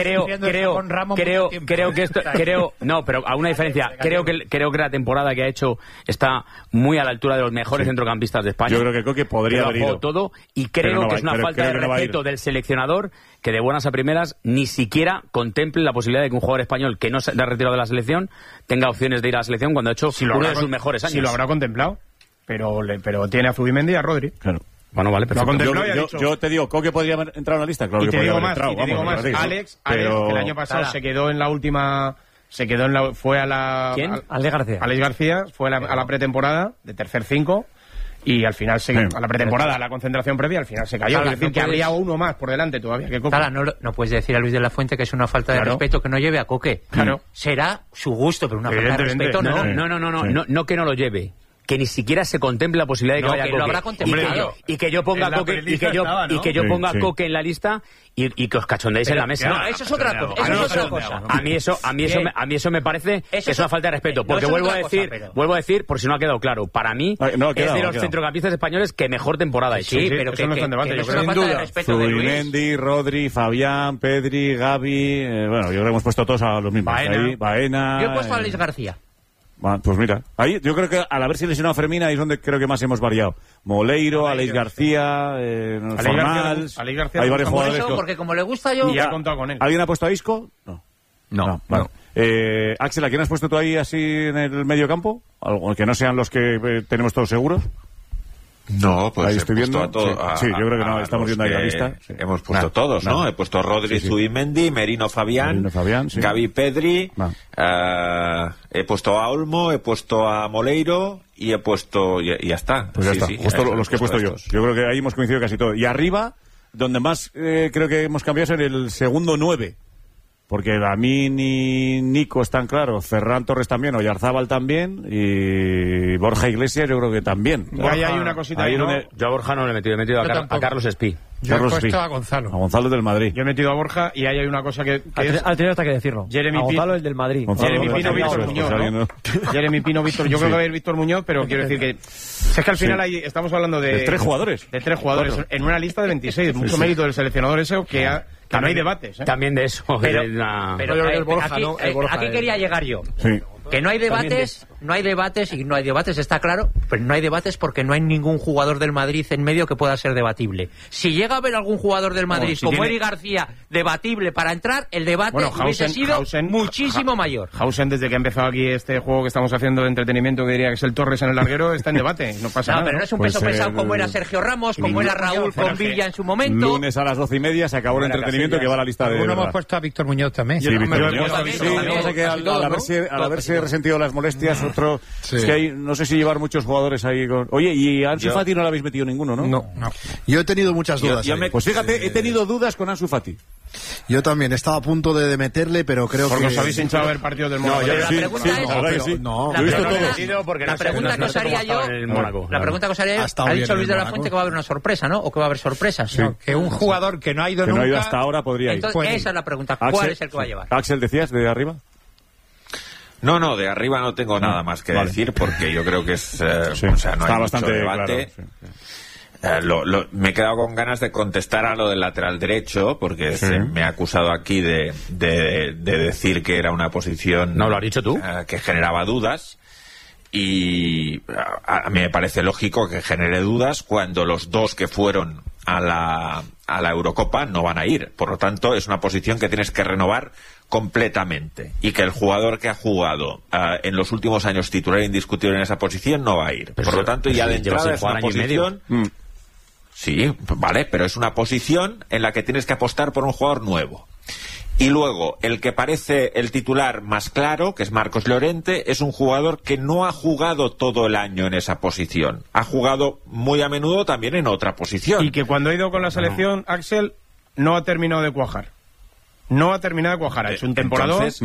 Creo que esto, pero a una diferencia, creo que la temporada que ha hecho está muy a la altura de los mejores centrocampistas de España. Yo creo que Coque podría haber ido todo, y creo que es una falta de respeto del seleccionador que de buenas a primeras ni siquiera contemple la posibilidad de que un jugador español que no se ha retirado de la selección tenga opciones de ir a la selección cuando ha hecho uno de sus mejores años. Si lo habrá contemplado, pero tiene a Zubimendi y a Rodri. Claro. Bueno, vale, perfecto. Yo te digo, ¿Coque podría haber entrado en la lista? Claro, y que te digo podría haber entrado. más, Alex, que el año pasado se quedó en la última... fue a la... ¿Quién? Alex García fue a la pretemporada de tercer 5 y al final a la pretemporada, a la concentración previa, al final se cayó. Es decir, que habría uno más por delante todavía que Coque. No puedes decir a Luis de la Fuente que es una falta de respeto que no lleve a Coque. Claro. Será su gusto, pero una falta de respeto no que no lo lleve. Que ni siquiera se contemple la posibilidad de que vaya Coque. Lo habrá contemplado. Y que yo ponga a Coque ponga a Coque en la lista y que os cachondéis en la mesa. No, eso es otra cosa. A mí eso me parece que es una falta de respeto, porque vuelvo a decir por si no ha quedado claro, para mí es de los centrocampistas españoles que mejor temporada ha hecho. Sí, pero que no está en debate. Es una falta de respeto de Luis. Zubimendi, Rodri, Fabián, Pedri, Gavi, bueno, yo creo que hemos puesto todos a los mismos. Baena. Yo he puesto a Alex García. Pues mira, ahí yo creo que al haberse lesionado a Fermín, ahí es donde creo que más hemos variado. Moleiro, Alex García, Formals, hay varios jugadores. Porque como le gusta yo... Y ya he contado con él. ¿Alguien ha puesto a Isco? No. Vale. Axel, ¿a quién has puesto tú ahí así en el medio campo? ¿Algo que no sean los que tenemos todos seguros? No, pues ahí estoy viendo. Sí, yo creo que no, estamos viendo ahí la lista. Sí. Hemos puesto todos, ¿no? He puesto Rodri, Zubimendi, Merino Fabián, Gavi Pedri, he puesto a Olmo, he puesto a Moleiro y he puesto... y ya está. Pues ya está, justo los que he puesto yo. Yo creo que ahí hemos coincidido casi todo. Y arriba, donde más creo que hemos cambiado es en el segundo 9. Porque Lamín y Nico están claros, Ferran Torres también, Oyarzábal también, y Borja Iglesias yo creo que también. Hay una cosita ahí, ¿no? Yo a Borja no le he metido, a Carlos Espí. Yo he puesto a Gonzalo. A Gonzalo del Madrid. Yo he metido a Borja y ahí hay una cosa que al tener hasta que decirlo. Gonzalo el del Madrid. Jeremy Pino, Víctor Muñoz, ¿no? Jeremy Pino, Víctor. Yo creo que va a ir Víctor Muñoz, pero quiero decir que... Es que al final ahí estamos hablando de 3 jugadores. De 3 jugadores en una lista de 26. Mucho mérito del seleccionador ese que no hay debates. También de eso. Pero aquí quería llegar yo. Sí. Que no hay debates, está claro, pero no hay debates porque no hay ningún jugador del Madrid en medio que pueda ser debatible. Si llega a haber algún jugador del Madrid como Eric García debatible para entrar, el debate hubiese sido muchísimo mayor. Hausen, desde que ha empezado aquí este juego que estamos haciendo de entretenimiento, que diría que es el Torres en el larguero, está en debate, no pasa nada. Pero no es un peso pesado como era Sergio Ramos, como era Raúl con Villa en su momento. Lunes a las 12:30 se acabó el entretenimiento que va a la lista de... Uno hemos puesto a Víctor Muñoz también. Sí, Víctor Muñoz. Al haberse resentido las molestias, otro... Sí. Es que hay, no sé si llevar muchos jugadores ahí con... Oye, y a Ansu Fati no le habéis metido ninguno, ¿no? No. Yo he tenido muchas dudas. Pues fíjate, he tenido dudas con Ansu Fati. Yo también, estaba a punto de meterle, pero creo porque que... os habéis hinchado a ver partidos del Mónaco. La pregunta que os haría yo... La pregunta que os haría yo... Ha dicho Luis de la Fuente que va a haber una sorpresa, ¿no? ¿O que va a haber sorpresas? Sí. Que un jugador que no ha ido nunca... hasta ahora podría ir. Entonces, esa es la pregunta. ¿Cuál es el que va a llevar? Axel, ¿decías de arriba? No, de arriba no tengo nada más que decir porque yo creo que es... o sea, no hay mucho debate. Claro, me he quedado con ganas de contestar a lo del lateral derecho porque se me ha acusado aquí de decir que era una posición... No, lo has dicho tú. Que generaba dudas. Y a mí me parece lógico que genere dudas cuando los dos que fueron a la Eurocopa no van a ir. Por lo tanto, es una posición que tienes que renovar completamente. Y que el jugador que ha jugado en los últimos años titular indiscutible en esa posición no va a ir. Por lo tanto, ya de entrada es una posición... Sí, vale, pero es una posición en la que tienes que apostar por un jugador nuevo. Y luego, el que parece el titular más claro, que es Marcos Llorente, es un jugador que no ha jugado todo el año en esa posición. Ha jugado muy a menudo también en otra posición. Y que cuando ha ido con la selección, Axel, no ha terminado de cuajar. Ha hecho un temporadón.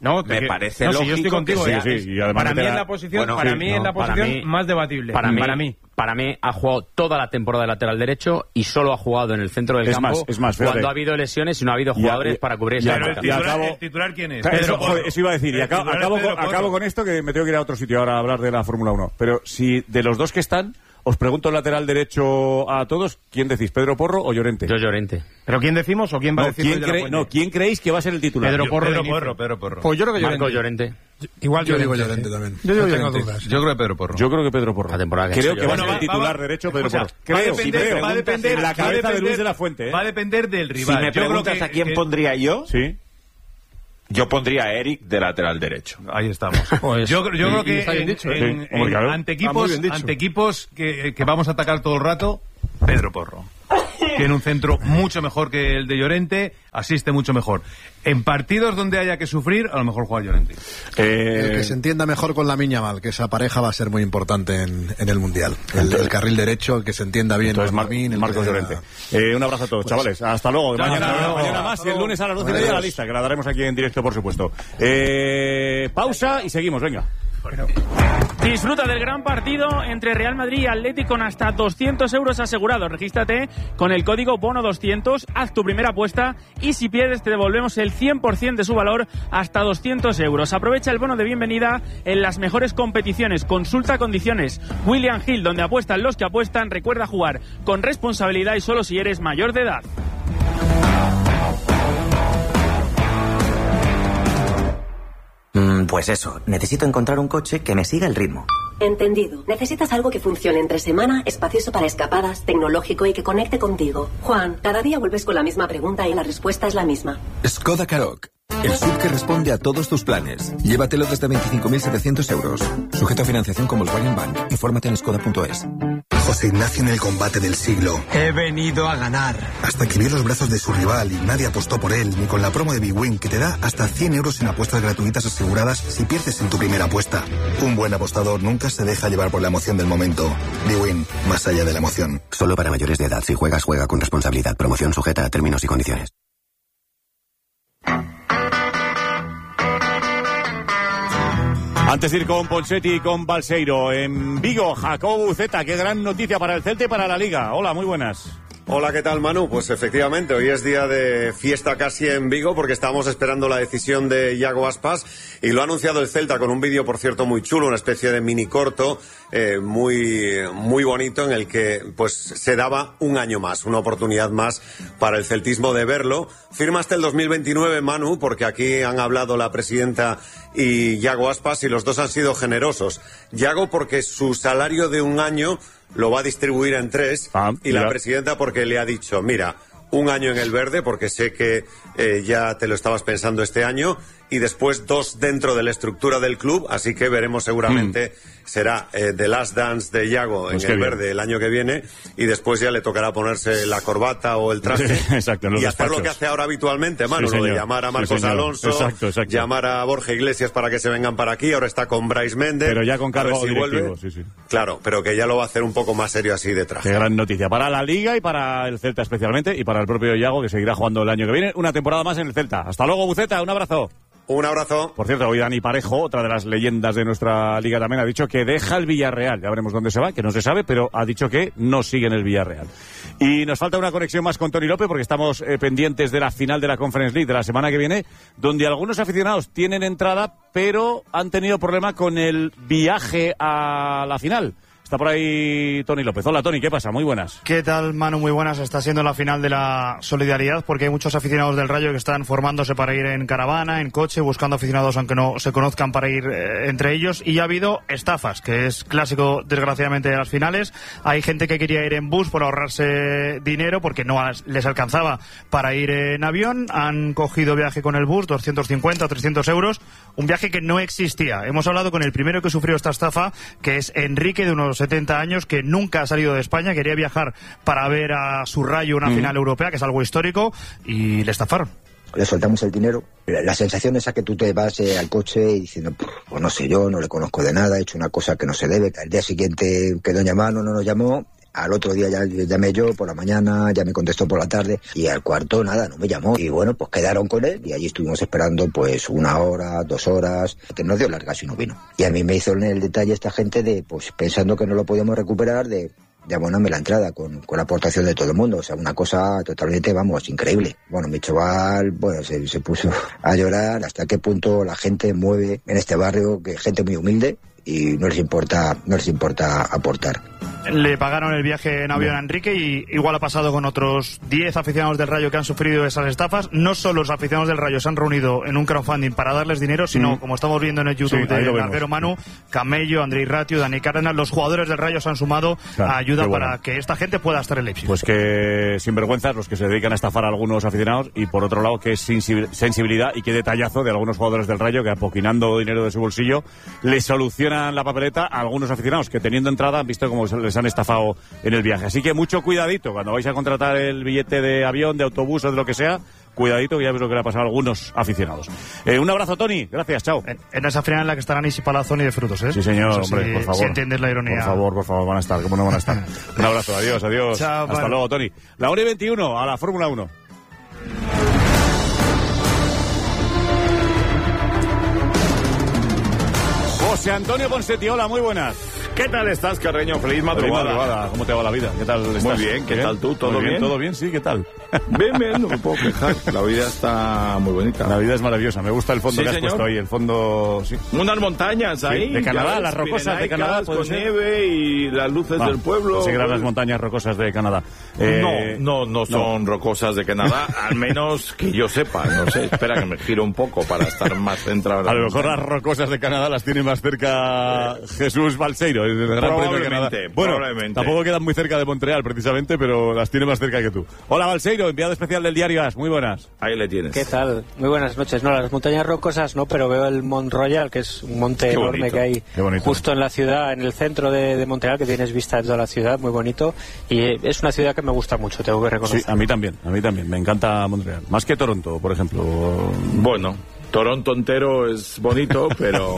me parece lógico. Si yo estoy contigo, que y además para mí en la posición, más debatible. Para mí ha jugado toda la temporada de lateral derecho y solo ha jugado en el centro del campo cuando ha habido lesiones y no ha habido jugadores para cubrir esa marca. ¿El titular quién es? Eso iba a decir, y acabo con esto, que me tengo que ir a otro sitio ahora a hablar de la Fórmula 1. Pero si de los dos que están, os pregunto el lateral derecho a todos, ¿quién decís, Pedro Porro o Llorente? Yo Llorente. ¿Pero quién decimos o quién va a decir? ¿Quién creéis que va a ser el titular? Pedro Porro. Pues yo creo que Llorente. Igual yo digo Llorente también. Yo tengo dudas. Yo creo que Pedro Porro. Yo creo que Pedro Porro. Creo que va a ser el titular derecho Pedro Porro. Va a depender en la cabeza de Luis de la Fuente. Va a depender del rival. Si me preguntas a quién pondría yo, sí, yo pondría a Eric de lateral derecho. Ahí estamos. Yo creo que ante equipos que vamos a atacar todo el rato, Pedro Porro. Tiene un centro mucho mejor que el de Llorente, asiste mucho mejor. En partidos donde haya que sufrir, a lo mejor juega Llorente. El que se entienda mejor con Lamine Yamal, que esa pareja va a ser muy importante en el Mundial. El carril derecho, el que se entienda bien. Entonces, Marcos Llorente. Un abrazo a todos, chavales. Hasta luego. Mañana más, y el lunes a las 12:30 la lista, que la daremos aquí en directo, por supuesto. Pausa y seguimos, venga. Disfruta del gran partido entre Real Madrid y Atleti con hasta 200 euros asegurados. Regístrate con el código BONO200, haz tu primera apuesta y si pierdes te devolvemos el 100% de su valor hasta 200 euros. Aprovecha el bono de bienvenida en las mejores competiciones. Consulta condiciones. William Hill, donde apuestan los que apuestan. Recuerda jugar con responsabilidad y solo si eres mayor de edad. Pues eso, necesito encontrar un coche que me siga el ritmo. Entendido. Necesitas algo que funcione entre semana, espacioso para escapadas, tecnológico y que conecte contigo. Juan, cada día vuelves con la misma pregunta y la respuesta es la misma. Skoda Karoq. El SUV que responde a todos tus planes. Llévatelo desde 25.700 euros. Sujeto a financiación con Volkswagen Bank. Infórmate en skoda.es. José Ignacio en el combate del siglo. He venido a ganar. Hasta que vio los brazos de su rival y nadie apostó por él, ni con la promo de Big Win, que te da hasta 100 euros en apuestas gratuitas aseguradas si pierdes en tu primera apuesta. Un buen apostador nunca se deja llevar por la emoción del momento. Big Win, más allá de la emoción. Solo para mayores de edad. Si juegas, juega con responsabilidad. Promoción sujeta a términos y condiciones. Antes de ir con Ponseti y con Balseiro, en Vigo, Jacobo Buceta, qué gran noticia para el Celta y para la Liga. Hola, muy buenas. Hola, ¿qué tal, Manu? Pues efectivamente, hoy es día de fiesta casi en Vigo porque estábamos esperando la decisión de Iago Aspas y lo ha anunciado el Celta con un vídeo, por cierto, muy chulo, una especie de mini corto, muy bonito, en el que pues se daba un año más, una oportunidad más para el celtismo de verlo. Firma hasta el 2029, Manu, porque aquí han hablado la presidenta y Iago Aspas y los dos han sido generosos. Iago porque su salario de un año lo va a distribuir en 3 y la presidenta porque le ha dicho, mira, un año en el verde porque sé que ya te lo estabas pensando este año y después 2 dentro de la estructura del club, así que veremos seguramente será The Last Dance de Iago pues en el verde el año que viene y después ya le tocará ponerse la corbata o el traje exacto, y hacer lo que hace ahora habitualmente, Manu, lo de llamar a Marcos Alonso, exacto. Llamar a Borja Iglesias para que se vengan para aquí, ahora está con Brais Méndez, pero ya con cargo directivo, claro, pero que ya lo va a hacer un poco más serio así de traje. Qué gran noticia para la Liga y para el Celta especialmente y para el propio Iago que seguirá jugando el año que viene, una temporada más en el Celta. Hasta luego, Buceta, un abrazo. Un abrazo. Por cierto, hoy Dani Parejo, otra de las leyendas de nuestra liga también, ha dicho que deja el Villarreal. Ya veremos dónde se va, que no se sabe, pero ha dicho que no sigue en el Villarreal. Y nos falta una conexión más con Toni López, porque estamos pendientes de la final de la Conference League de la semana que viene, donde algunos aficionados tienen entrada, pero han tenido problema con el viaje a la final. Está por ahí Toni López. Hola, Toni, ¿qué pasa? Muy buenas. ¿Qué tal, Manu? Muy buenas. Está siendo la final de la solidaridad porque hay muchos aficionados del Rayo que están formándose para ir en caravana, en coche, buscando aficionados aunque no se conozcan para ir entre ellos. Y ya ha habido estafas, que es clásico, desgraciadamente, de las finales. Hay gente que quería ir en bus por ahorrarse dinero porque no les alcanzaba para ir en avión. Han cogido viaje con el bus, 250 o 300 euros. Un viaje que no existía. Hemos hablado con el primero que sufrió esta estafa, que es Enrique, de unos 70 años, que nunca ha salido de España, quería viajar para ver a su Rayo una final europea, que es algo histórico, y le estafaron. Le soltamos el dinero. La sensación esa que tú te vas al coche y diciendo, pues no sé yo, no le conozco de nada, he hecho una cosa que no se debe. Al día siguiente quedó en llamar, no nos llamó, Al otro día ya llamé yo por la mañana, ya me contestó por la tarde, y al cuarto nada, no me llamó. Y bueno, pues quedaron con él y allí estuvimos esperando pues 1 hora, 2 horas, que nos dio largas y no vino. Y a mí me hizo el detalle esta gente de, pues pensando que no lo podíamos recuperar, de abonarme la entrada con la aportación de todo el mundo. O sea, una cosa totalmente, vamos, increíble. Bueno, mi chaval, bueno, se puso a llorar hasta qué punto la gente mueve en este barrio, que gente muy humilde, y no les importa aportar. Le pagaron el viaje en avión a Enrique, y igual ha pasado con otros 10 aficionados del Rayo que han sufrido esas estafas. No solo los aficionados del Rayo se han reunido en un crowdfunding para darles dinero, sino, como estamos viendo en el YouTube de Larguero Manu, Camello, Andrei Ratio, Dani Cárdenas, los jugadores del Rayo se han sumado a ayuda para que esta gente pueda estar en Leipzig. Pues que sinvergüenzas los que se dedican a estafar a algunos aficionados, y por otro lado que es sensibilidad y qué detallazo de algunos jugadores del Rayo que, apoquinando dinero de su bolsillo, le solucionan la papeleta a algunos aficionados que, teniendo entrada, han visto cómo les han estafado en el viaje. Así que mucho cuidadito cuando vais a contratar el billete de avión, de autobús o de lo que sea. Cuidadito, que ya ves lo que le ha pasado a algunos aficionados. Un abrazo, Tony. Gracias, chao. En esa final en la que estarán Isi Palazón y de Frutos, ¿eh? Sí, señor, hombre, por favor. Si entiendes la ironía. Por favor, van a estar. ¿Cómo no van a estar? Un abrazo, adiós. Chao, hasta luego, Tony. La 1:21 a la Fórmula 1. José Antonio Ponseti, hola, muy buenas. ¿Qué tal estás, Carreño? Feliz madrugada. ¿Cómo te va la vida? ¿Qué tal estás? Muy bien, ¿qué tal tú? ¿Todo bien? ¿Todo bien? Sí, ¿qué tal? Bien, no me puedo quejar. La vida está muy bonita. La vida es maravillosa. Me gusta el fondo que has puesto ahí. El fondo, sí. Unas montañas ahí. Sí, de Canadá, las rocosas de Canadá. Con nieve y las luces del pueblo. Sí, las montañas rocosas de Canadá. No son rocosas de Canadá, al menos que yo sepa. No sé, espera que me giro un poco para estar más centrado. A lo mejor las rocosas de Canadá las tiene más cerca Jesús Balseiro, el Gran Premio de Canadá. Bueno, tampoco quedan muy cerca de Montreal, precisamente, pero las tiene más cerca que tú. Hola, Balseiro, enviado especial del diario AS. Muy buenas. Ahí le tienes. ¿Qué tal? Muy buenas noches. No, las montañas rocosas no, pero veo el Mont Royal, que es un monte enorme que hay justo en la ciudad, en el centro de Montreal, que tienes vista de toda la ciudad, muy bonito. Y es una ciudad que me gusta mucho, tengo que reconocer. Sí, a mí también. Me encanta Montreal. Más que Toronto, por ejemplo. Bueno, Toronto entero es bonito, pero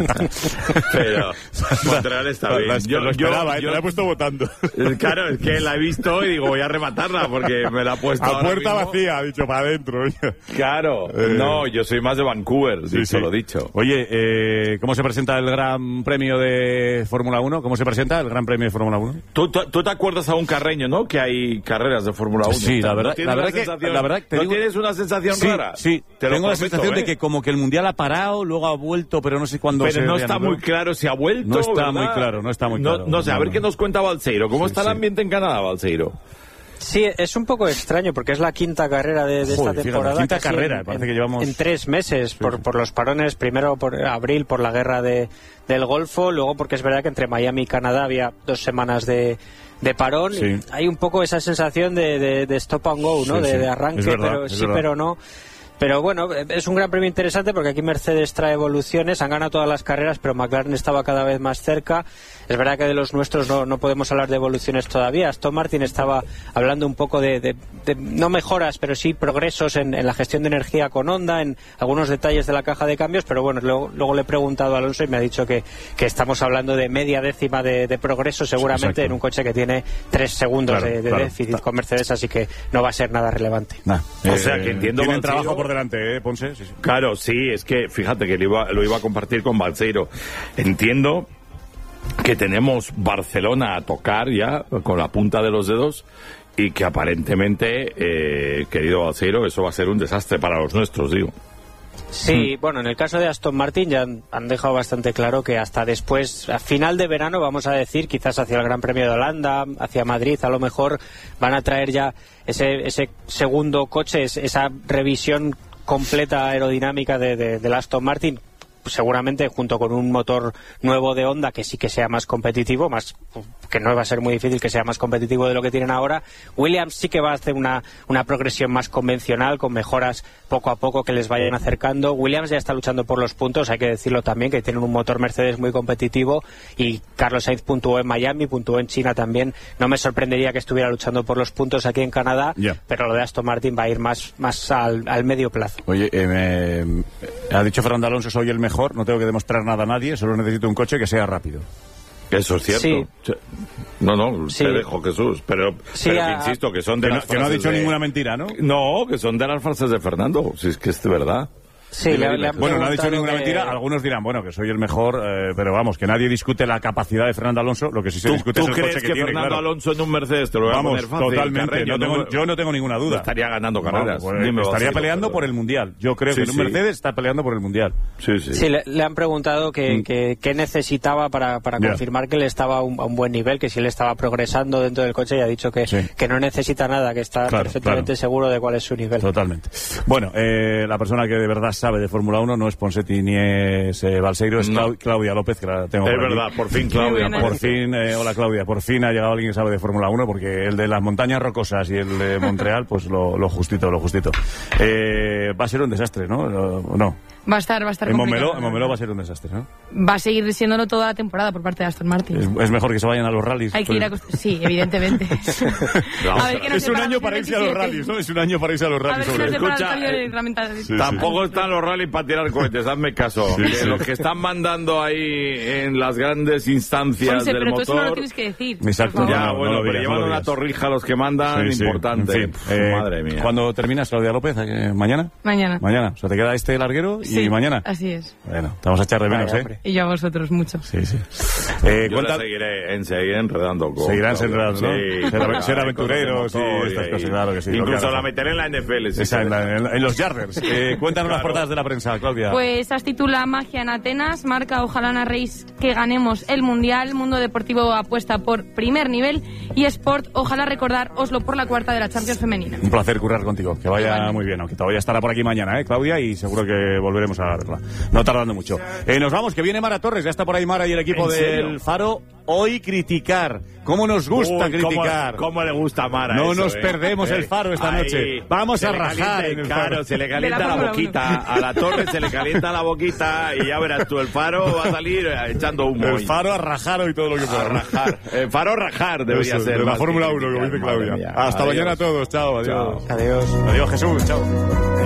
Montreal está bien. Yo lo esperaba, te la he puesto votando. Claro, es que la he visto y digo, voy a rematarla porque me la he puesto a puerta vacía, ha dicho, para adentro. Claro, no, yo soy más de Vancouver, lo dicho. Oye, ¿cómo se presenta el Gran Premio de Fórmula 1? ¿Cómo se presenta el Gran Premio de Fórmula 1? ¿Tú te acuerdas a un Carreño, no? Que hay carreras de Fórmula 1. Sí, la verdad que ¿No tienes una sensación rara? Sí, tengo la sensación de que como que el Mundial ha parado, luego ha vuelto, pero no sé cuándo Pero no está muy claro si ha vuelto. No está ¿verdad? muy claro, no está muy claro. No sé, a ver qué nos cuenta Balseiro. ¿Cómo está el ambiente en Canadá, Balseiro? Sí, es un poco extraño porque es la quinta carrera de esta temporada. La quinta carrera, parece que llevamos... En 3 meses, por los parones, primero por abril, por la guerra del Golfo, luego porque es verdad que entre Miami y Canadá había 2 semanas de parón. Y hay un poco esa sensación de stop and go, ¿no? De arranque, pero sí, pero no. Pero bueno, es un gran premio interesante porque aquí Mercedes trae evoluciones, han ganado todas las carreras, pero McLaren estaba cada vez más cerca. Es verdad que de los nuestros no podemos hablar de evoluciones todavía. Aston Martin estaba hablando un poco de no mejoras, pero sí progresos en la gestión de energía con Honda, en algunos detalles de la caja de cambios, pero bueno, luego le he preguntado a Alonso y me ha dicho que estamos hablando de media décima de progreso seguramente en un coche que tiene 3 segundos de déficit con Mercedes, así que no va a ser nada relevante. O sea que entiendo... Tienen trabajo por delante, Ponce. Sí. Claro, sí, es que fíjate que lo iba a compartir con Balseiro. Entiendo que tenemos Barcelona a tocar ya con la punta de los dedos y que aparentemente, querido Balseiro, eso va a ser un desastre para los nuestros, digo. Sí, bueno, en el caso de Aston Martin ya han dejado bastante claro que hasta después, a final de verano, vamos a decir, quizás hacia el Gran Premio de Holanda, hacia Madrid, a lo mejor van a traer ya ese segundo coche, esa revisión completa aerodinámica del Aston Martin, seguramente junto con un motor nuevo de Honda que sí que sea más competitivo, que no va a ser muy difícil que sea más competitivo de lo que tienen ahora. Williams sí que va a hacer una progresión más convencional, con mejoras poco a poco que les vayan acercando. Williams ya está luchando por los puntos, hay que decirlo también, que tienen un motor Mercedes muy competitivo, y Carlos Sainz puntuó en Miami, puntuó en China también. No me sorprendería que estuviera luchando por los puntos aquí en Canadá, pero lo de Aston Martin va a ir más al medio plazo. Oye, ha dicho Fernando Alonso, soy el mejor, no tengo que demostrar nada a nadie, solo necesito un coche que sea rápido. Eso es cierto. Sí. No, Sí. te dejo, Jesús. Pero Sí, que insisto, que son de las que no ha frases dicho de- ninguna mentira, ¿no? No, que son de las frases de Fernando. Si es que es de verdad. Sí, le han Bueno, no ha dicho preguntado ninguna que- mentira. Algunos dirán, bueno, que soy el mejor, pero vamos, que nadie discute la capacidad de Fernando Alonso. Lo que sí se discute ¿Tú es el crees coche que tiene, Fernando claro. Alonso en un Mercedes te lo va a Vamos, poner fácil? totalmente. Carreño, Yo no tengo ninguna duda. Estaría ganando Vamos, carreras. pues, Dime, estaría Basilo, peleando pero- por el Mundial. Yo creo Sí, que en un sí. Mercedes está peleando por el Mundial. Sí, le han preguntado que necesitaba para Ya. confirmar que él estaba a un buen nivel, que si él estaba progresando dentro del coche, y ha dicho que no necesita nada, que está Claro, perfectamente seguro de cuál es su nivel. Totalmente. Bueno, la persona que de verdad sabe de Fórmula 1 no es Ponsetti ni es Balseiro, es Claudia López, que la tengo Es por aquí. verdad, por fin, Claudia. Por fin, hola Claudia, por fin ha llegado alguien que sabe de Fórmula 1, porque el de las montañas rocosas y el de Montreal, pues lo justito. Va a ser un desastre, ¿no? No. Va a estar En complicado. Montmeló va a ser un desastre, ¿no? Va a seguir siéndolo toda la temporada por parte de Aston Martin. Es mejor que se vayan a los rallies. Hay que ir a... Sí, evidentemente. A ver qué nos Es un depara año para irse a los 2017. rallies, ¿no? Es un año para irse a los A ver rallies. qué nos depara el Escucha, cambio de reglamentación. Tampoco están los rallies para tirar cohetes, hazme caso. Sí, Que sí. Los que están mandando ahí en las grandes instancias Ponce, del pero tú eso no lo motor... tienes que decir. Exacto. por favor. Ya, No, bueno, no lo pero digas, llevan no lo una digas. torrija los que mandan Sí, sí. importante. En fin, Madre mía. ¿Cuándo terminas, Claudia López? ¿Mañana? Mañana. Mañana. O sea, te queda este larguero y Sí, mañana. así es. Bueno, te vamos a echar de menos, Vaya, ¿eh? Y yo a vosotros mucho. Sí. Yo cuenta- le seguiré enredando con... Seguirán Claudia. enredando, ¿no? Sí, Ser con aventureros y motor estas cosas, claro que sí. Incluso claro. la meteré en la NFL. si Esa, quieres. en los Yarders. Cuéntanos las Claro. portadas de la prensa, Claudia. Pues as titula Magia en Atenas, marca Ojalá narréis que ganemos el Mundial, Mundo Deportivo apuesta por primer nivel y Sport, ojalá recordar Oslo por la cuarta de la Champions femenina. Un placer currar contigo, que vaya muy bien, aunque todavía estará por aquí mañana, Claudia, y seguro que volveremos a verla, no tardando mucho. Nos vamos, que viene Mara Torres, ya está por ahí Mara y el equipo ¿En serio? del Faro. Hoy criticar, ¿cómo nos gusta criticar? ¿Cómo le gusta a Mara No eso, nos perdemos el Faro esta Ahí. noche. Vamos Se a le rajar calienta, en el claro, Faro. se le De calienta la la Fórmula boquita. A la Torre se le calienta la boquita y ya verás tú, el Faro va a salir echando humo. El Faro a rajar hoy todo lo que pueda. A rajar. El Faro a rajar debería Eso, ser. de la más Fórmula que 1, como dice criticar, madre Claudia. mía. Hasta Adiós. mañana a todos, chao, adiós. Chao. Adiós Jesús, chao.